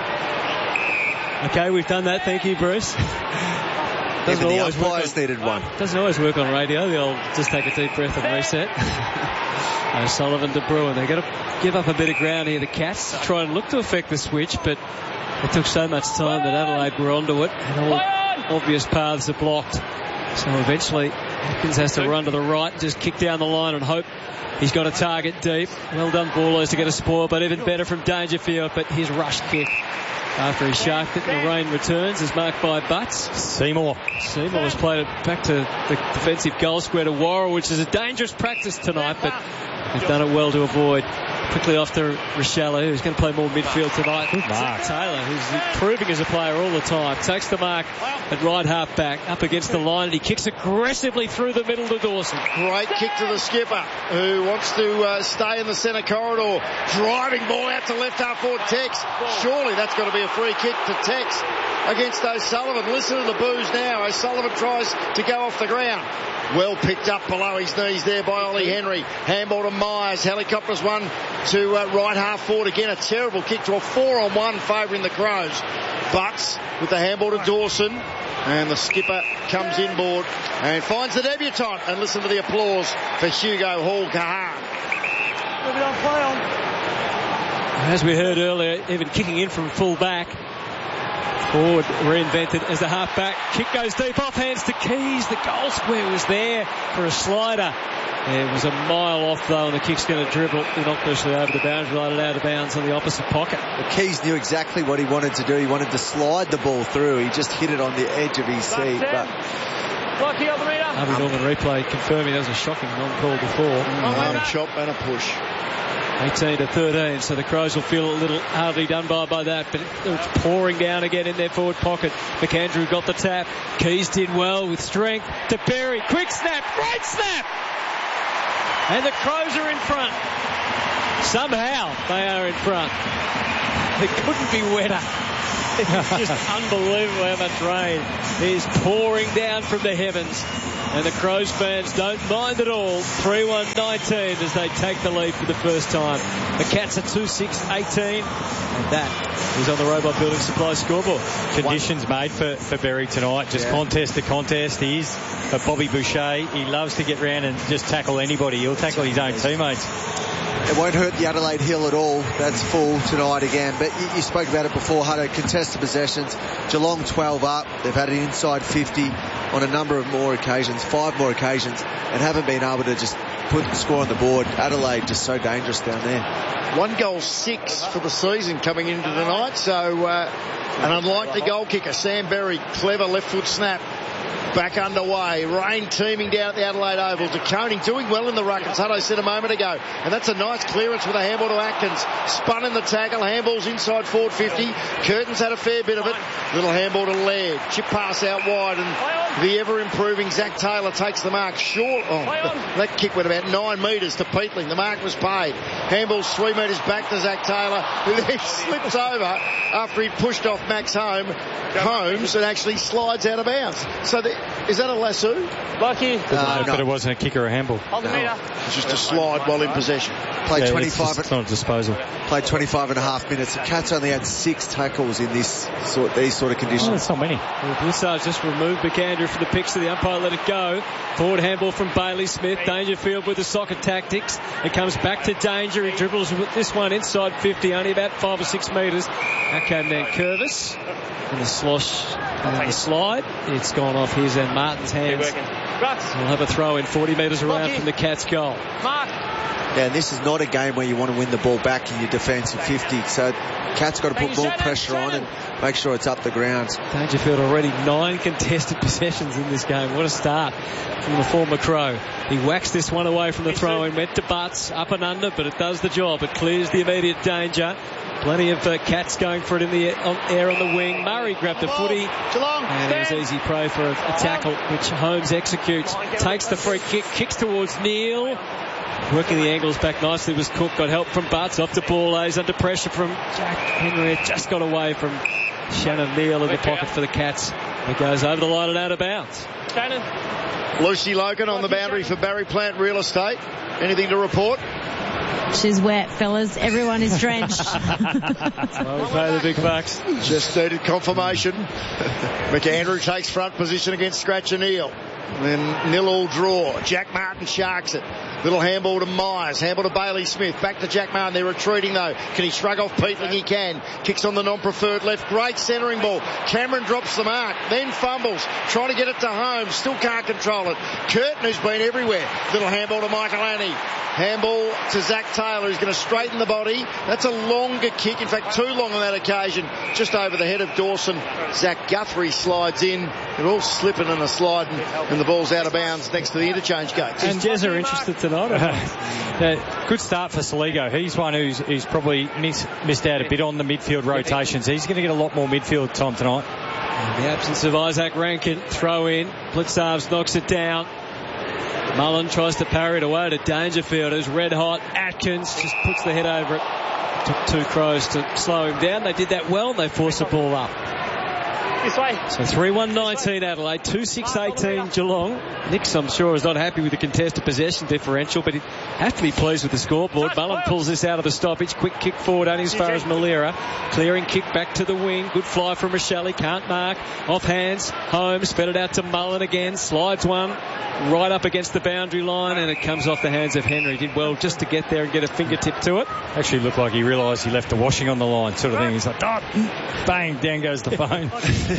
Speaker 4: Okay, we've done that. Thank you, Bruce.
Speaker 6: Even the umpires needed one.
Speaker 4: Doesn't always work on radio. They'll just take a deep breath and reset. O'Sullivan to Bruin. They've got to give up a bit of ground here, the Cats, to try and look to affect the switch, but it took so much time that Adelaide were onto it, and all obvious paths are blocked. So eventually, Atkins has to run to the right and just kick down the line and hope he's got a target deep. Well done, Ballers, to get a spoil, but even better from Dangerfield. But his rush kick after he sharked it, and the rain returns is marked by Butts.
Speaker 5: Seymour.
Speaker 4: Seymour has played it back to the defensive goal square to Worrell, which is a dangerous practice tonight, but they've done it well to avoid. Quickly off to Rochelle, who's going to play more midfield tonight.
Speaker 5: Good mark.
Speaker 4: Taylor, who's improving as a player all the time, takes the mark at right half back, up against the line, and he kicks aggressively through the middle to Dawson.
Speaker 1: Great kick to the skipper, who wants to uh, stay in the centre corridor. Driving ball out to left half forward, Tex. Surely that's got to be a free kick to Tex against O'Sullivan. Listen to the boos now. O'Sullivan tries to go off the ground. Well picked up below his knees there by Ollie Henry. Handball to Myers. Helicopters one to uh, right half forward again. A terrible kick to a four on one favouring the Crows. Butts with the handball to Dawson. And the skipper comes inboard and finds the debutant. And listen to the applause for Hugo Hall-Kahan.
Speaker 4: As we heard earlier, even kicking in from full back. Forward reinvented as a half-back. Kick goes deep off hands to Keys. The goal square was there for a slider. It was a mile off though, and the kick's going to dribble innocuously over the boundary line and out of bounds on the opposite pocket.
Speaker 6: The Keys knew exactly what he wanted to do. He wanted to slide the ball through. He just hit it on the edge of his seat. But
Speaker 8: Lucky on the meter.
Speaker 4: Harvey Norman replay confirming that was a shocking non-call before.
Speaker 1: Mm, a chop and a push.
Speaker 4: eighteen to thirteen, so the Crows will feel a little hardly done by by that, but it's pouring down again in their forward pocket. McAndrew got the tap. Keys did well with strength to Berry. Quick snap, great snap! And the Crows are in front. Somehow they are in front. It couldn't be wetter. It's just unbelievable how much rain is pouring down from the heavens. And the Crows fans don't mind at all. three one nineteen as they take the lead for the first time. The Cats are two six eighteen. And that is on the Robot Building Supply scoreboard.
Speaker 5: Conditions One. made for, for Berry tonight. Just yeah. contest to contest. He is a Bobby Boucher. He loves to get round and just tackle anybody. He'll tackle his own teammates.
Speaker 6: It won't hurt the Adelaide Hill at all. That's full tonight again. But you, you spoke about it before, Hutto. Contested possessions. Geelong twelve up. They've had an inside fifty on a number of more occasions, five more occasions, and haven't been able to just put the score on the board. Adelaide just so dangerous down there.
Speaker 1: One goal six for the season coming into tonight. So uh, an unlikely goal kicker, Sam Berry, clever left foot snap. Back underway. Rain teeming down at the Adelaide Oval. De Koning doing well in the ruck, as Hutto said a moment ago. And that's a nice clearance with a handball to Atkins. Spun in the tackle. Handball's inside forward fifty. Curtin's had a fair bit of it. Little handball to Laird. Chip pass out wide, and the ever-improving Zach Taylor takes the mark short. Oh, that kick went about nine metres to Peatling. The mark was paid. Handball's three metres back to Zach Taylor, who then slips over after he pushed off Max Home, Holmes and actually slides out of bounds. So the, is that a lasso?
Speaker 8: Lucky.
Speaker 5: Uh, but no. It wasn't a kick or a handball.
Speaker 8: On the
Speaker 1: no.
Speaker 8: meter.
Speaker 1: It's just a slide while in possession.
Speaker 6: Played
Speaker 5: yeah,
Speaker 6: twenty-five.
Speaker 5: It's, it's not a disposal.
Speaker 6: Played twenty-five and a half minutes. The Cats only had six tackles in this sort, these sort of conditions.
Speaker 5: Oh, that's not many.
Speaker 4: Well, Blissard's just removed McAndrew from the picture. The umpire let it go. Forward handball from Bailey Smith. Dangerfield with the soccer tactics. It comes back to Danger. He dribbles with this one inside fifty, only about five or six metres. Out came Nankervis. And the slosh and then the slide. It's gone off his and Martin's hands. We'll have a throw in forty metres around from the Cats' goal.
Speaker 8: Mark.
Speaker 6: Yeah, and this is not a game where you want to win the ball back in your defensive fifty. So Cats got to put more pressure on and make sure it's up the ground.
Speaker 4: Dangerfield already nine contested possessions in this game. What a start from the former Crow. He whacks this one away from the throw and went to Butts, up and under, but it does the job. It clears the immediate danger. Plenty of uh, Cats going for it in the air on, air on the wing. Murray grabbed the footy, and it was easy prey for a, a tackle, which Holmes executes. Takes the free kick, kicks towards Neal. Working the angles back nicely was Cook. Got help from Butts. Off to ball. Lays under pressure from Jack Henry. Just got away from Shannon Neal in the pocket for the Cats. It goes over the line and out of bounds.
Speaker 8: Shannon.
Speaker 1: Lucy Logan on the boundary for Barry Plant Real Estate. Anything to report?
Speaker 7: She's wet, fellas. Everyone is drenched.
Speaker 4: Well, we pay the big bucks.
Speaker 1: Just needed confirmation. McAndrew takes front position against Scratcher Neal. Then nil all draw. Jack Martin sharks it. Little handball to Myers. Handball to Bailey Smith. Back to Jack Martin. They're retreating though. Can he shrug off Peatling? He can. Kicks on the non-preferred left. Great centering ball. Cameron drops the mark. Then fumbles. Trying to get it to Holmes. Still can't control it. Curtin, who's been everywhere. Little handball to Michael Annie. Handball to Zach Taylor, who's going to straighten the body. That's a longer kick. In fact, too long on that occasion. Just over the head of Dawson. Zach Guthrie slides in. They're all slipping and a sliding. And the ball's out of bounds next to the interchange gates.
Speaker 4: And Jezza interested tonight.
Speaker 5: uh, good start for Saligo. He's one who's, who's probably miss, missed out a bit on the midfield rotations. He's going to get a lot more midfield time tonight.
Speaker 4: In the absence of Isaac Rankin, throw in. Blitzarves knocks it down. Mullen tries to parry it away to Dangerfield, who's red hot. Atkins just puts the head over it. Took two Crows to slow him down. They did that well, and they forced the ball up.
Speaker 8: This way.
Speaker 4: So three one nineteen Adelaide, two six eighteen Geelong. Nix, I'm sure, is not happy with the contested possession differential, but he'd have to be pleased with the scoreboard. Mullen pulls this out of the stoppage. Quick kick forward, only as far as Malera. Clearing kick back to the wing. Good fly from Rochelle. Can't mark. Off hands. Holmes fed it out to Mullen again. Slides one right up against the boundary line, and it comes off the hands of Henry. Did well just to get there and get a fingertip to it.
Speaker 5: Actually looked like he realised he left the washing on the line, sort of thing. He's like, oh, bang, down goes the phone.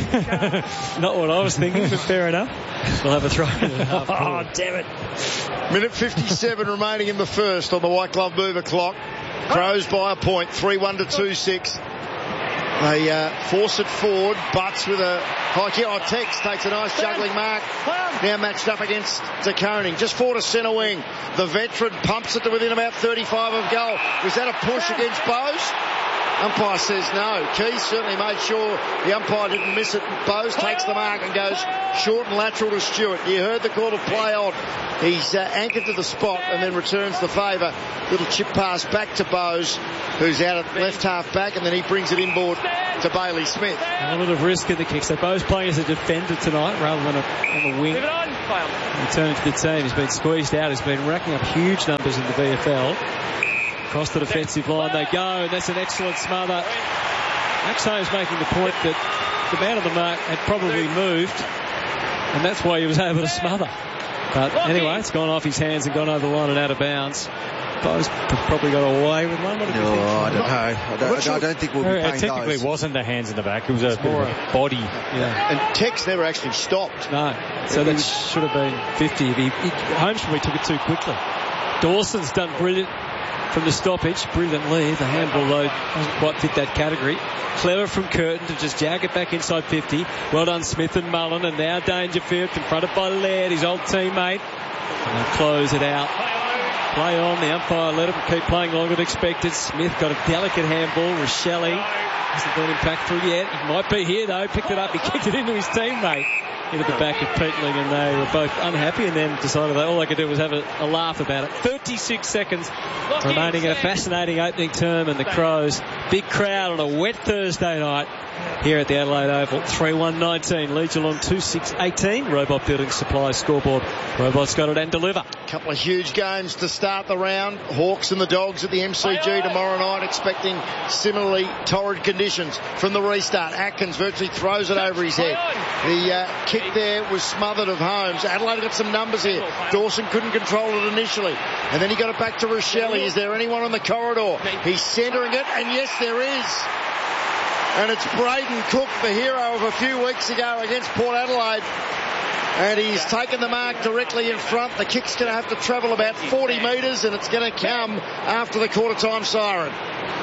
Speaker 4: Not what I was thinking, but fair enough. We'll have a throw in at half.
Speaker 5: Oh, damn it.
Speaker 1: Minute fifty-seven remaining in the first on the White Glove Mover clock. Crows by a point, three one to two six. They uh, force it forward. Butts with a high kick. Oh, Tex takes a nice juggling mark. Now matched up against De Koning. Just forward to centre wing. The veteran pumps it to within about thirty-five of goal. Was that a push against Bowes? Umpire says no. Keys certainly made sure the umpire didn't miss it. Bowes takes the mark and goes short and lateral to Stewart. You heard the call of play on. He's uh, anchored to the spot and then returns the favour. Little chip pass back to Bowes, who's out at left half back, and then he brings it inboard to Bailey Smith.
Speaker 4: A lot of risk in the kick. So Bowes playing as a defender tonight rather than a, on the wing. Returning to the team. He's been squeezed out. He's been racking up huge numbers in the V F L. Across the defensive line they go, and that's an excellent smother. Max Holmes making the point that the man on the mark had probably moved, and that's why he was able to smother. But anyway, it's gone off his hands and gone over the line and out of bounds. Bowes probably got away with one. What did
Speaker 6: no,
Speaker 4: you think?
Speaker 6: I don't know. I don't, I don't think we'll be paying
Speaker 5: It technically
Speaker 6: those.
Speaker 5: wasn't the hands in the back. It was a more a body.
Speaker 4: Yeah.
Speaker 1: And Tex never actually stopped.
Speaker 4: No. So that should have been fifty. If he, he, Holmes probably took it too quickly. Dawson's done brilliant from the stoppage. Brilliant lead. The handball, though, doesn't quite fit that category. Clever from Curtin to just jag it back inside fifty. Well done, Smith and Mullen. And now Dangerfield confronted by Laird, his old teammate. And they'll close it out. Play on. The umpire let him keep playing longer than expected. Smith got a delicate handball. Rochelle hasn't been impactful yet. He might be here, though. Picked it up. He kicked it into his teammate. Into the back of Peatling, and they were both unhappy and then decided that all they could do was have a, a laugh about it. thirty-six seconds remaining in a fascinating opening term, and the Crows, big crowd on a wet Thursday night here at the Adelaide Oval. three one nineteen, lead Geelong two six eighteen. Robot Building Supplies scoreboard. Robot's got it and deliver.
Speaker 1: Couple of huge games to start the round. Hawks and the Dogs at the M C G tomorrow night, expecting similarly torrid conditions from the restart. Atkins virtually throws it over his head. The uh, kick there was smothered of Holmes. Adelaide got some numbers here. Dawson couldn't control it initially, and then he got it back to Rochelle. Is there anyone on the corridor? He's centering it, and yes, there is. And it's Braden Cook, the hero of a few weeks ago against Port Adelaide. And he's taken the mark directly in front. The kick's going to have to travel about forty metres, and it's going to come after the quarter-time siren.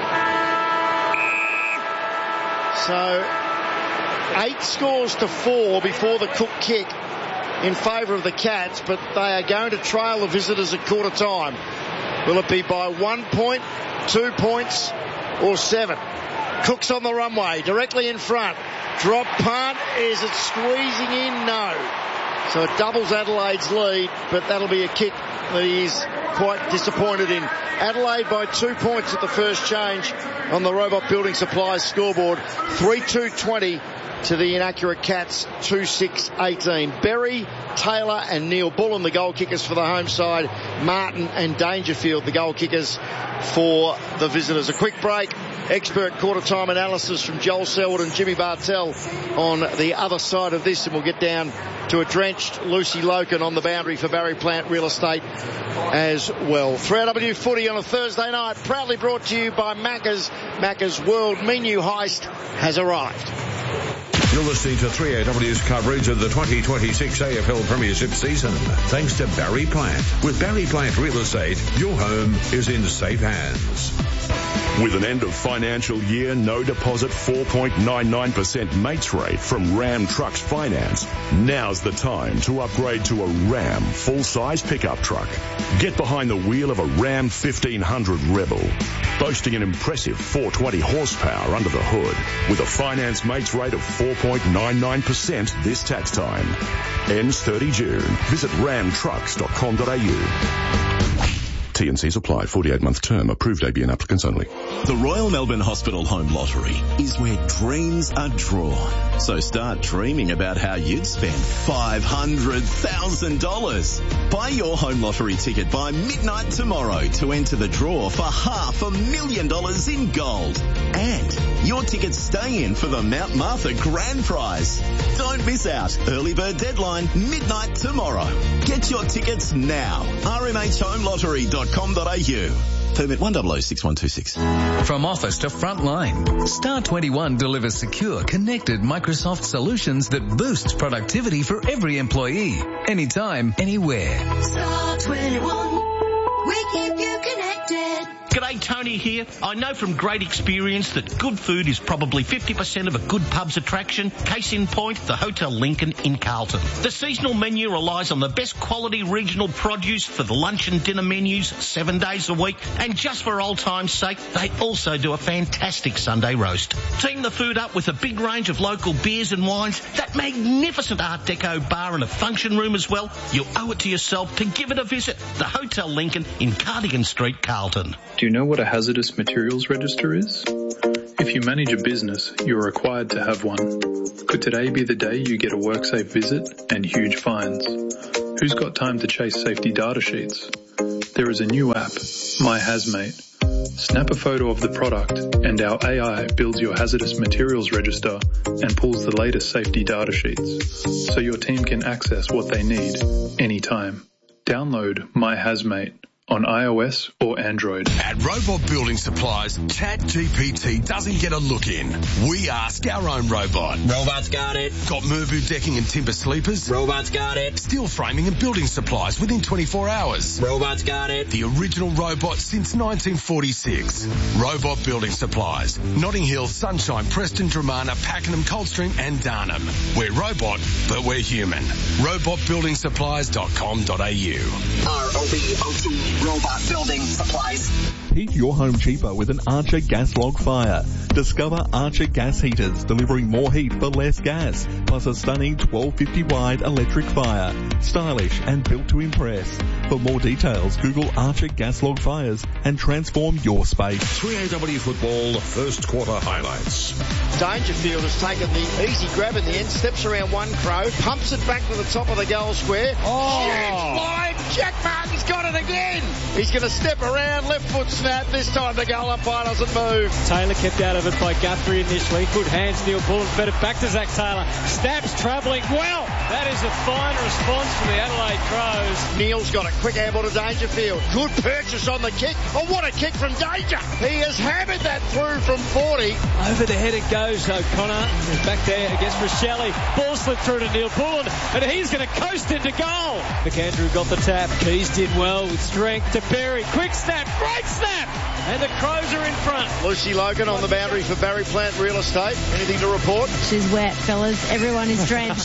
Speaker 1: So, eight scores to four before the Cook kick in favour of the Cats, but they are going to trail the visitors at quarter-time. Will it be by one point, two points, or seven? Cook's on the runway, directly in front. Drop punt. Is it squeezing in? No. So it doubles Adelaide's lead, but that'll be a kick that is quite disappointed in. Adelaide by two points at the first change on the Robot Building Supplies scoreboard. three two twenty to the inaccurate Cats, two six eighteen. Berry, Taylor and Neil Bullen, the goal kickers for the home side. Martin and Dangerfield, the goal kickers for the visitors. A quick break. Expert quarter-time analysis from Joel Selwood and Jimmy Bartell on the other side of this, and we'll get down to a drenched Lucy Loken on the boundary for Barry Plant Real Estate as well. three A W footy on a Thursday night, proudly brought to you by Macca's. Macca's World Menu Heist has arrived.
Speaker 3: You're listening to three A W's coverage of the twenty twenty-six A F L Premiership season, thanks to Barry Plant. With Barry Plant Real Estate, your home is in safe hands.
Speaker 10: With an end of financial year, no deposit four point nine nine percent mates rate from Ram Trucks Finance, now's the time to upgrade to a Ram full-size pickup truck. Get behind the wheel of a Ram fifteen hundred Rebel, boasting an impressive four hundred twenty horsepower under the hood, with a finance mates rate of four point nine nine percent this tax time. Ends thirty June. Visit ram trucks dot com dot a u. T and Cs apply. forty-eight month term. Approved A B N applicants only.
Speaker 11: The Royal Melbourne Hospital Home Lottery is where dreams are drawn. So start dreaming about how you'd spend five hundred thousand dollars. Buy your home lottery ticket by midnight tomorrow to enter the draw for half a million dollars in gold. And your tickets stay in for the Mount Martha Grand Prize. Don't miss out. Early bird deadline, midnight tomorrow. Get your tickets now. r m h home lottery dot com dot a u. Permit one zero zero six one two six.
Speaker 12: From office to frontline, Star twenty-one delivers secure, connected Microsoft solutions that boosts productivity for every employee, anytime, anywhere.
Speaker 13: Star twenty-one, we keep you connected.
Speaker 14: G'day, Tony here. I know from great experience that good food is probably fifty percent of a good pub's attraction. Case in point, the Hotel Lincoln in Carlton. The seasonal menu relies on the best quality regional produce for the lunch and dinner menus seven days a week. And just for old time's sake, they also do a fantastic Sunday roast. Team the food up with a big range of local beers and wines, that magnificent Art Deco bar and a function room as well. You owe it to yourself to give it a visit. The Hotel Lincoln in Cardigan Street, Carlton.
Speaker 15: Do you know what a hazardous materials register is? If you manage a business, you're required to have one. Could today be the day you get a WorkSafe visit and huge fines? Who's got time to chase safety data sheets? There is a new app, My Hazmate. Snap a photo of the product and our A I builds your hazardous materials register and pulls the latest safety data sheets so your team can access what they need anytime. Download My Hazmate on iOS or Android.
Speaker 16: At Robot Building Supplies, ChatGPT doesn't get a look in. We ask our own robot.
Speaker 17: Robot's got it.
Speaker 16: Got Mervu decking and timber sleepers?
Speaker 17: Robot's got it.
Speaker 16: Steel framing and building supplies within twenty-four hours?
Speaker 17: Robot's got it.
Speaker 16: The original robot since nineteen forty-six. Robot Building Supplies. Notting Hill, Sunshine, Preston, Dramana, Pakenham, Coldstream and Darnham. We're robot, but we're human. robot building supplies dot com dot a u.
Speaker 17: R O B O T Robot Building Supplies.
Speaker 18: Heat your home cheaper with an Archer gas log fire. Discover Archer gas heaters delivering more heat for less gas, plus a stunning twelve fifty wide electric fire. Stylish and built to impress. For more details, Google Archer gas log fires and transform your space.
Speaker 3: three A W football first quarter highlights.
Speaker 1: Dangerfield has taken the easy grab in the end, steps around one Crow, pumps it back to the top of the goal square.
Speaker 3: Oh!
Speaker 1: Huge line! Jack Martin's got it again! He's going to step around, left foot snap. This time the goal umpire doesn't move.
Speaker 4: Taylor kept out of it by Guthrie initially. Good hands, Neil Bullen fed it back to Zach Taylor. Snaps travelling well. That is a fine response from the Adelaide Crows.
Speaker 1: Neil's got a quick handball to Dangerfield. Good purchase on the kick. Oh, what a kick from Danger. He has hammered that through from forty.
Speaker 4: Over the head it goes. O'Connor is back there against Rochelle. Ball slipped through to Neil Bullen, and he's going to coast into goal. McAndrew got the tap. Keys did well with strength to Berry. Quick snap, great snap, and the Crows are in front.
Speaker 1: Lucy Logan on the boundary for Barry Plant Real Estate. Anything to report?
Speaker 7: She's wet, fellas. Everyone is drenched.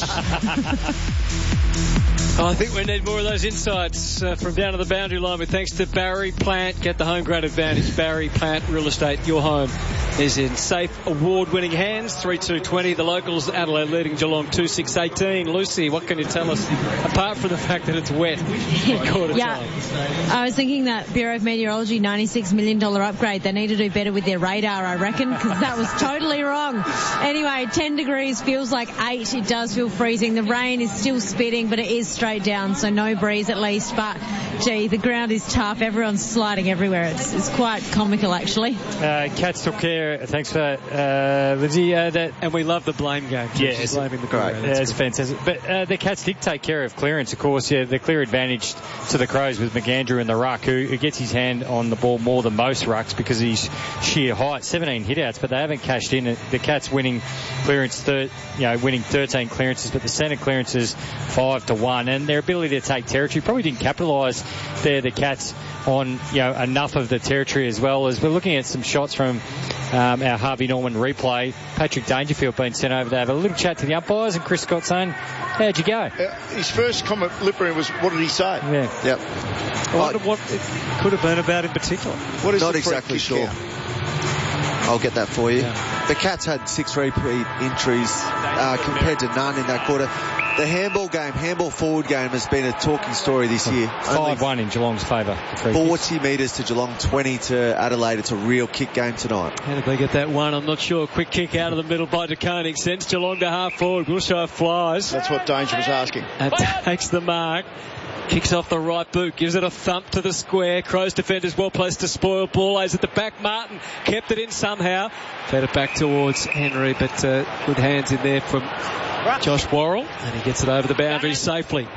Speaker 4: I think we need more of those insights uh, from down to the boundary line with thanks to Barry Plant. Get the home ground advantage. Barry Plant Real Estate, your home is in safe award-winning hands. three two twenty. The locals, Adelaide leading Geelong two six eighteen. Lucy, what can you tell us apart from the fact that it's wet?
Speaker 7: Yeah, I was thinking that Bureau of Meteorology ninety-six million dollars upgrade. They need to do better with their radar, I reckon, because that was totally wrong. Anyway, ten degrees feels like eight. It does feel freezing. The rain is still spitting, but it is straight down, so no breeze at least. But gee, the ground is tough. Everyone's sliding everywhere. It's, it's quite comical, actually.
Speaker 5: Uh, Cats took care. Thanks for that, uh, Lindsay. Uh, that,
Speaker 4: and we love the blame game.
Speaker 5: Yeah, it's
Speaker 4: blaming the
Speaker 5: great. Yeah, it's fantastic. But uh, the Cats did take care of clearance, of course. Yeah, the clear advantage to the Crows with McAndrew in the ruck, who, who gets his hand on the ball more than most rucks because of his sheer height. seventeen hitouts, but they haven't cashed in. The Cats winning clearance, thir- you know, winning thirteen clearances, but the centre clearances five to one, and their ability to take territory probably didn't capitalise there. The Cats on, you know, enough of the territory as well. As we're looking at some shots from um, our Harvey Norman replay, Patrick Dangerfield being sent over to have a little chat to the umpires, and Chris Scott saying, how'd you go?
Speaker 1: Uh, his first comment, Lipper, was, what did he say?
Speaker 5: Yeah.
Speaker 6: Yep.
Speaker 4: I wonder what it could have been about in particular.
Speaker 1: What is
Speaker 6: Not
Speaker 1: the
Speaker 6: exactly sure.
Speaker 1: Count?
Speaker 6: I'll get that for you.
Speaker 4: Yeah.
Speaker 6: The Cats had six repeat entries uh, compared to none in that quarter. The handball game, handball forward game has been a talking story this year.
Speaker 5: five one in Geelong's favour.
Speaker 6: forty metres to Geelong, twenty to Adelaide. It's a real kick game tonight.
Speaker 4: How did they get that one? I'm not sure. Quick kick out of the middle by De Koning. Sends Geelong to half forward. Wilshire flies.
Speaker 1: That's what Danger was asking.
Speaker 4: And takes the mark. Kicks off the right boot, gives it a thump to the square. Crows defenders well placed to spoil. Ball lays at the back. Martin kept it in somehow. Fed it back towards Henry, but uh, good hands in there from Josh Worrell. And he gets it over the boundary safely.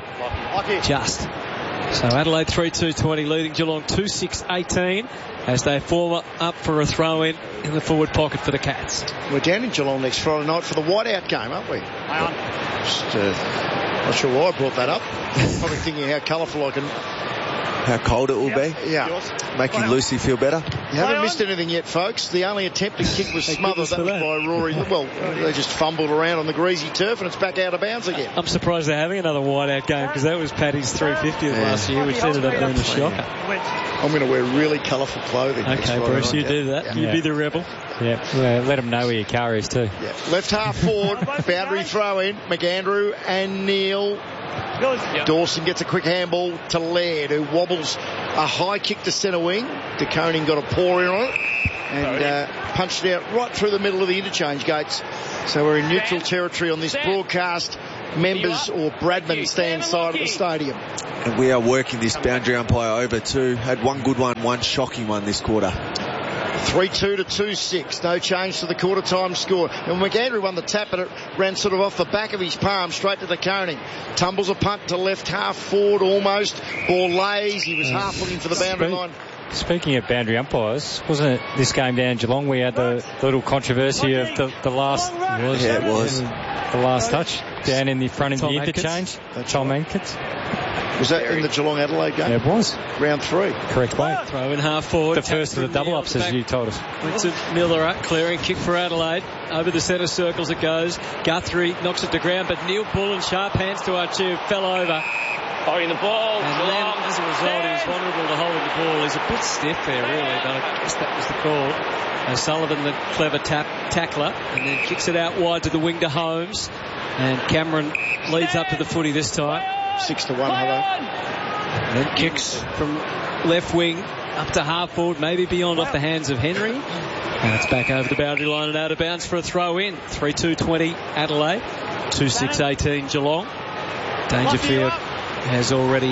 Speaker 4: Just. So Adelaide three two twenty leading Geelong two six eighteen as they form up for a throw in in the forward pocket for the Cats.
Speaker 1: We're down in Geelong next Friday night for the whiteout game, aren't we? Just, uh, not sure why I brought that up. Probably thinking how colourful I can.
Speaker 6: How cold it will be.
Speaker 1: Yeah.
Speaker 6: Making Lucy feel better.
Speaker 1: You haven't missed anything yet, folks. The only attempted kick was smothered. That was by Rory. Well, they just fumbled around on the greasy turf and it's back out of bounds again.
Speaker 4: I'm surprised they're having another whiteout game because that was Paddy's three fiftieth yeah. last year, which ended up being a shocker.
Speaker 1: I'm going to wear really colourful clothing.
Speaker 4: Okay, Bruce, you do that. Yeah. You be the rebel.
Speaker 5: Yeah, well, let them know where your car is too.
Speaker 1: Yeah. Left half forward, boundary throw in. McAndrew and Neil. Dawson gets a quick handball to Laird, who wobbles a high kick to centre wing. De Koning got a paw in on it and uh, punched it out right through the middle of the interchange gates. So we're in neutral territory on this broadcast. Members or Bradman stand side of the stadium.
Speaker 6: And we are working this boundary umpire over too. Had one good one, one shocking one this quarter.
Speaker 1: three two to two six. No change to the quarter time score. And McAndrew won the tap, but it ran sort of off the back of his palm straight to the Koning. Tumbles a punt to left half forward almost. Ball lays. He was half looking for the boundary line.
Speaker 5: Speaking of boundary umpires, wasn't it this game down in Geelong we had the little controversy of the, the last
Speaker 6: was, yeah, it was.
Speaker 5: the last touch down in the front of the interchange? Tom Ankins.
Speaker 1: Was that in the Geelong Adelaide game?
Speaker 5: Yeah, it was.
Speaker 1: Round three.
Speaker 5: Correct way.
Speaker 4: Throw in half forward.
Speaker 5: The first of the double ups, as you told us.
Speaker 4: Went to Miller up, clearing kick for Adelaide. Over the centre circles it goes. Guthrie knocks it to ground, but Neil Bullen, sharp hands to Archie, fell over.
Speaker 8: Holding the ball.
Speaker 4: And then, as a result, he was vulnerable to holding the ball. He's a bit stiff there, really, but I guess that was the call. O'Sullivan, the clever tap, tackler, and then kicks it out wide to the wing to Holmes. And Cameron leads up to the footy this time.
Speaker 1: Six to one, hello.
Speaker 4: And then kicks from left wing up to half forward, maybe beyond off the hands of Henry. And it's back over the boundary line and out of bounds for a throw in. three two twenty Adelaide, two six eighteen Geelong. Dangerfield has already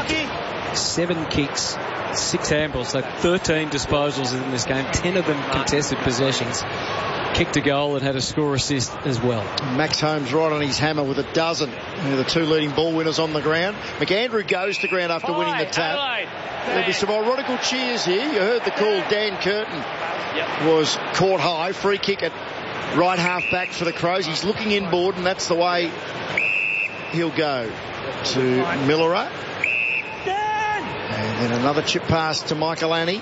Speaker 4: had seven kicks, six handballs, so thirteen disposals in this game, ten of them contested possessions. Kicked a goal and had a score assist as well.
Speaker 1: Max Holmes right on his hammer with a dozen. They're the two leading ball winners on the ground. McAndrew goes to ground after winning the tap. There'll be some ironical cheers here. You heard the call. Dan Curtin was caught high. Free kick at right half back for the Crows. He's looking inboard and that's the way he'll go to Millera. And then another chip pass to Michael Annie.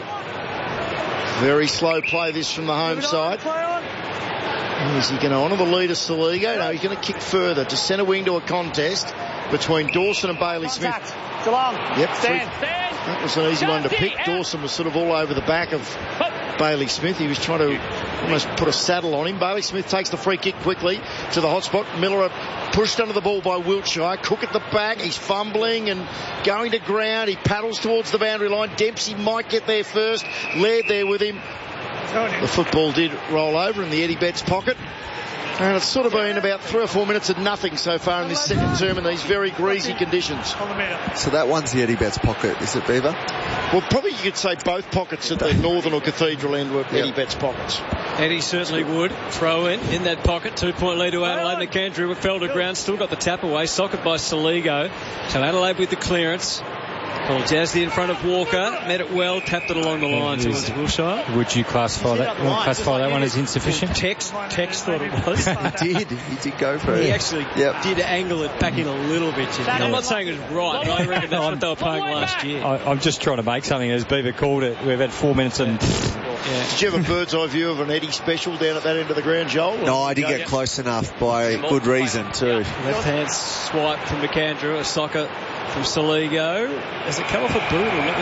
Speaker 1: Very slow play this from the home side. Is he going to honour the lead of Soligo? No, he's going to kick further to centre wing to a contest between Dawson and Bailey Smith. Yep, stand, stand. That was an easy one to pick. Dawson was sort of all over the back of Bailey Smith. He was trying to almost put a saddle on him. Bailey Smith takes the free kick quickly to the hot spot. Miller pushed under the ball by Wiltshire. Cook at the back. He's fumbling and going to ground. He paddles towards the boundary line. Dempsey might get there first. Laird there with him. The football did roll over in the Eddie Betts pocket. And it's sort of been about three or four minutes of nothing so far in this second term in these very greasy conditions.
Speaker 6: So that one's the Eddie Betts pocket, is it, Beaver?
Speaker 1: Well, probably you could say both pockets at the northern or cathedral end were yep. Eddie Betts pockets.
Speaker 4: Eddie certainly would. Throw in, in that pocket. Two-point lead to Adelaide. McAndrew fell to ground. Still got the tap away. Socket by Soligo. So Adelaide with the clearance. Paul Jasdy in front of Walker, met it well, tapped it along the line towards Wilshire.
Speaker 5: Would you classify that classify that one as insufficient?
Speaker 4: Tex, Tex thought it was.
Speaker 6: He did. He did go for it.
Speaker 4: He actually yep. did angle it back in a little bit. You know. I'm not saying it was right, but I reckon that's what they were playing last year.
Speaker 5: I, I'm just trying to make something, as Beaver called it. We've had four minutes and...
Speaker 1: Yeah. Did you have a bird's eye view of an Eddie special down at that end of the ground, Joel?
Speaker 6: No, I didn't get close enough by good reason too.
Speaker 4: Left-hand swipe from McAndrew, a soccer from Soligo. Has it come off a boot or not?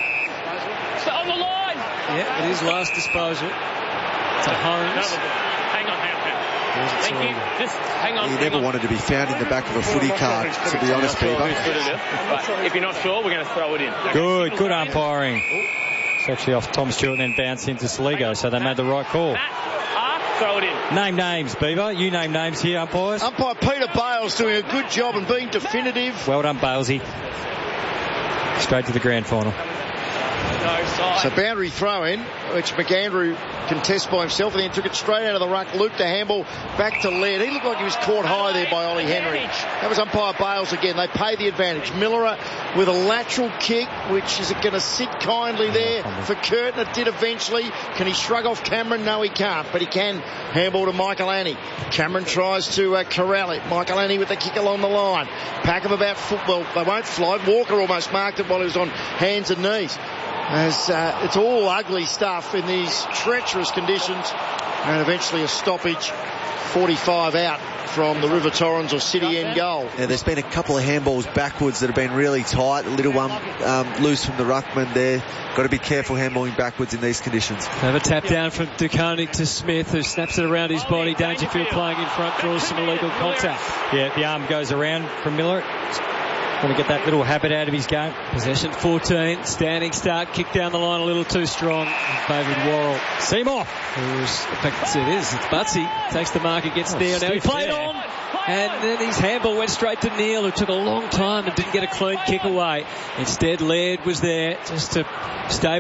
Speaker 8: On the line!
Speaker 4: Yeah, it is last disposal. To Holmes.
Speaker 8: Hang on, hang on. Thank you. Just hang on.
Speaker 6: He
Speaker 8: hang
Speaker 6: never
Speaker 8: on.
Speaker 6: wanted to be found in the back of a footy card, to be honest, Beaver.
Speaker 8: If you're not sure, we're going to throw it in.
Speaker 5: Good, good umpiring. It's actually off Tom Stewart and then bounced into Soligo, so they made the right call.
Speaker 8: Throw it in.
Speaker 5: Name names, Beaver. You name names here, umpires.
Speaker 1: Umpire Peter Bales doing a good job and being definitive.
Speaker 5: Well done, Balesy. Straight to the grand final.
Speaker 1: So boundary throw in, which McAndrew contests by himself, and then took it straight out of the ruck, looped the handball back to Laird. He looked like he was caught high there by Ollie Henry. That was umpire Bales again. They pay the advantage. Miller with a lateral kick, which is going to sit kindly there for Curtin. It did eventually. Can he shrug off Cameron? No, he can't, but he can handball to Michael Annie. Cameron tries to uh, corral it. Michael Annie with the kick along the line. Pack of about football. They won't fly. Walker almost marked it while he was on hands and knees. As uh, it's all ugly stuff in these treacherous conditions, and eventually a stoppage. forty-five out from the River Torrens or City End goal.
Speaker 6: Yeah, there's been a couple of handballs backwards that have been really tight. A little one um, loose from the ruckman there. Got to be careful handballing backwards in these conditions.
Speaker 4: Have a tap down from DeConing to Smith, who snaps it around his body. Dangerfield playing in front, draws some illegal contact.
Speaker 5: Yeah, the arm goes around from Miller. Going to get that little habit out of his game.
Speaker 4: Possession fourteen, standing start, kick down the line a little too strong in favour of Worrell.
Speaker 5: Seymour.
Speaker 4: Who's, in fact, it is, it's Butsy. Takes the mark, gets oh, Neil. Now he played on, and then his handball went straight to Neil, who took a long time and didn't get a clean kick away. Instead, Laird was there just to stay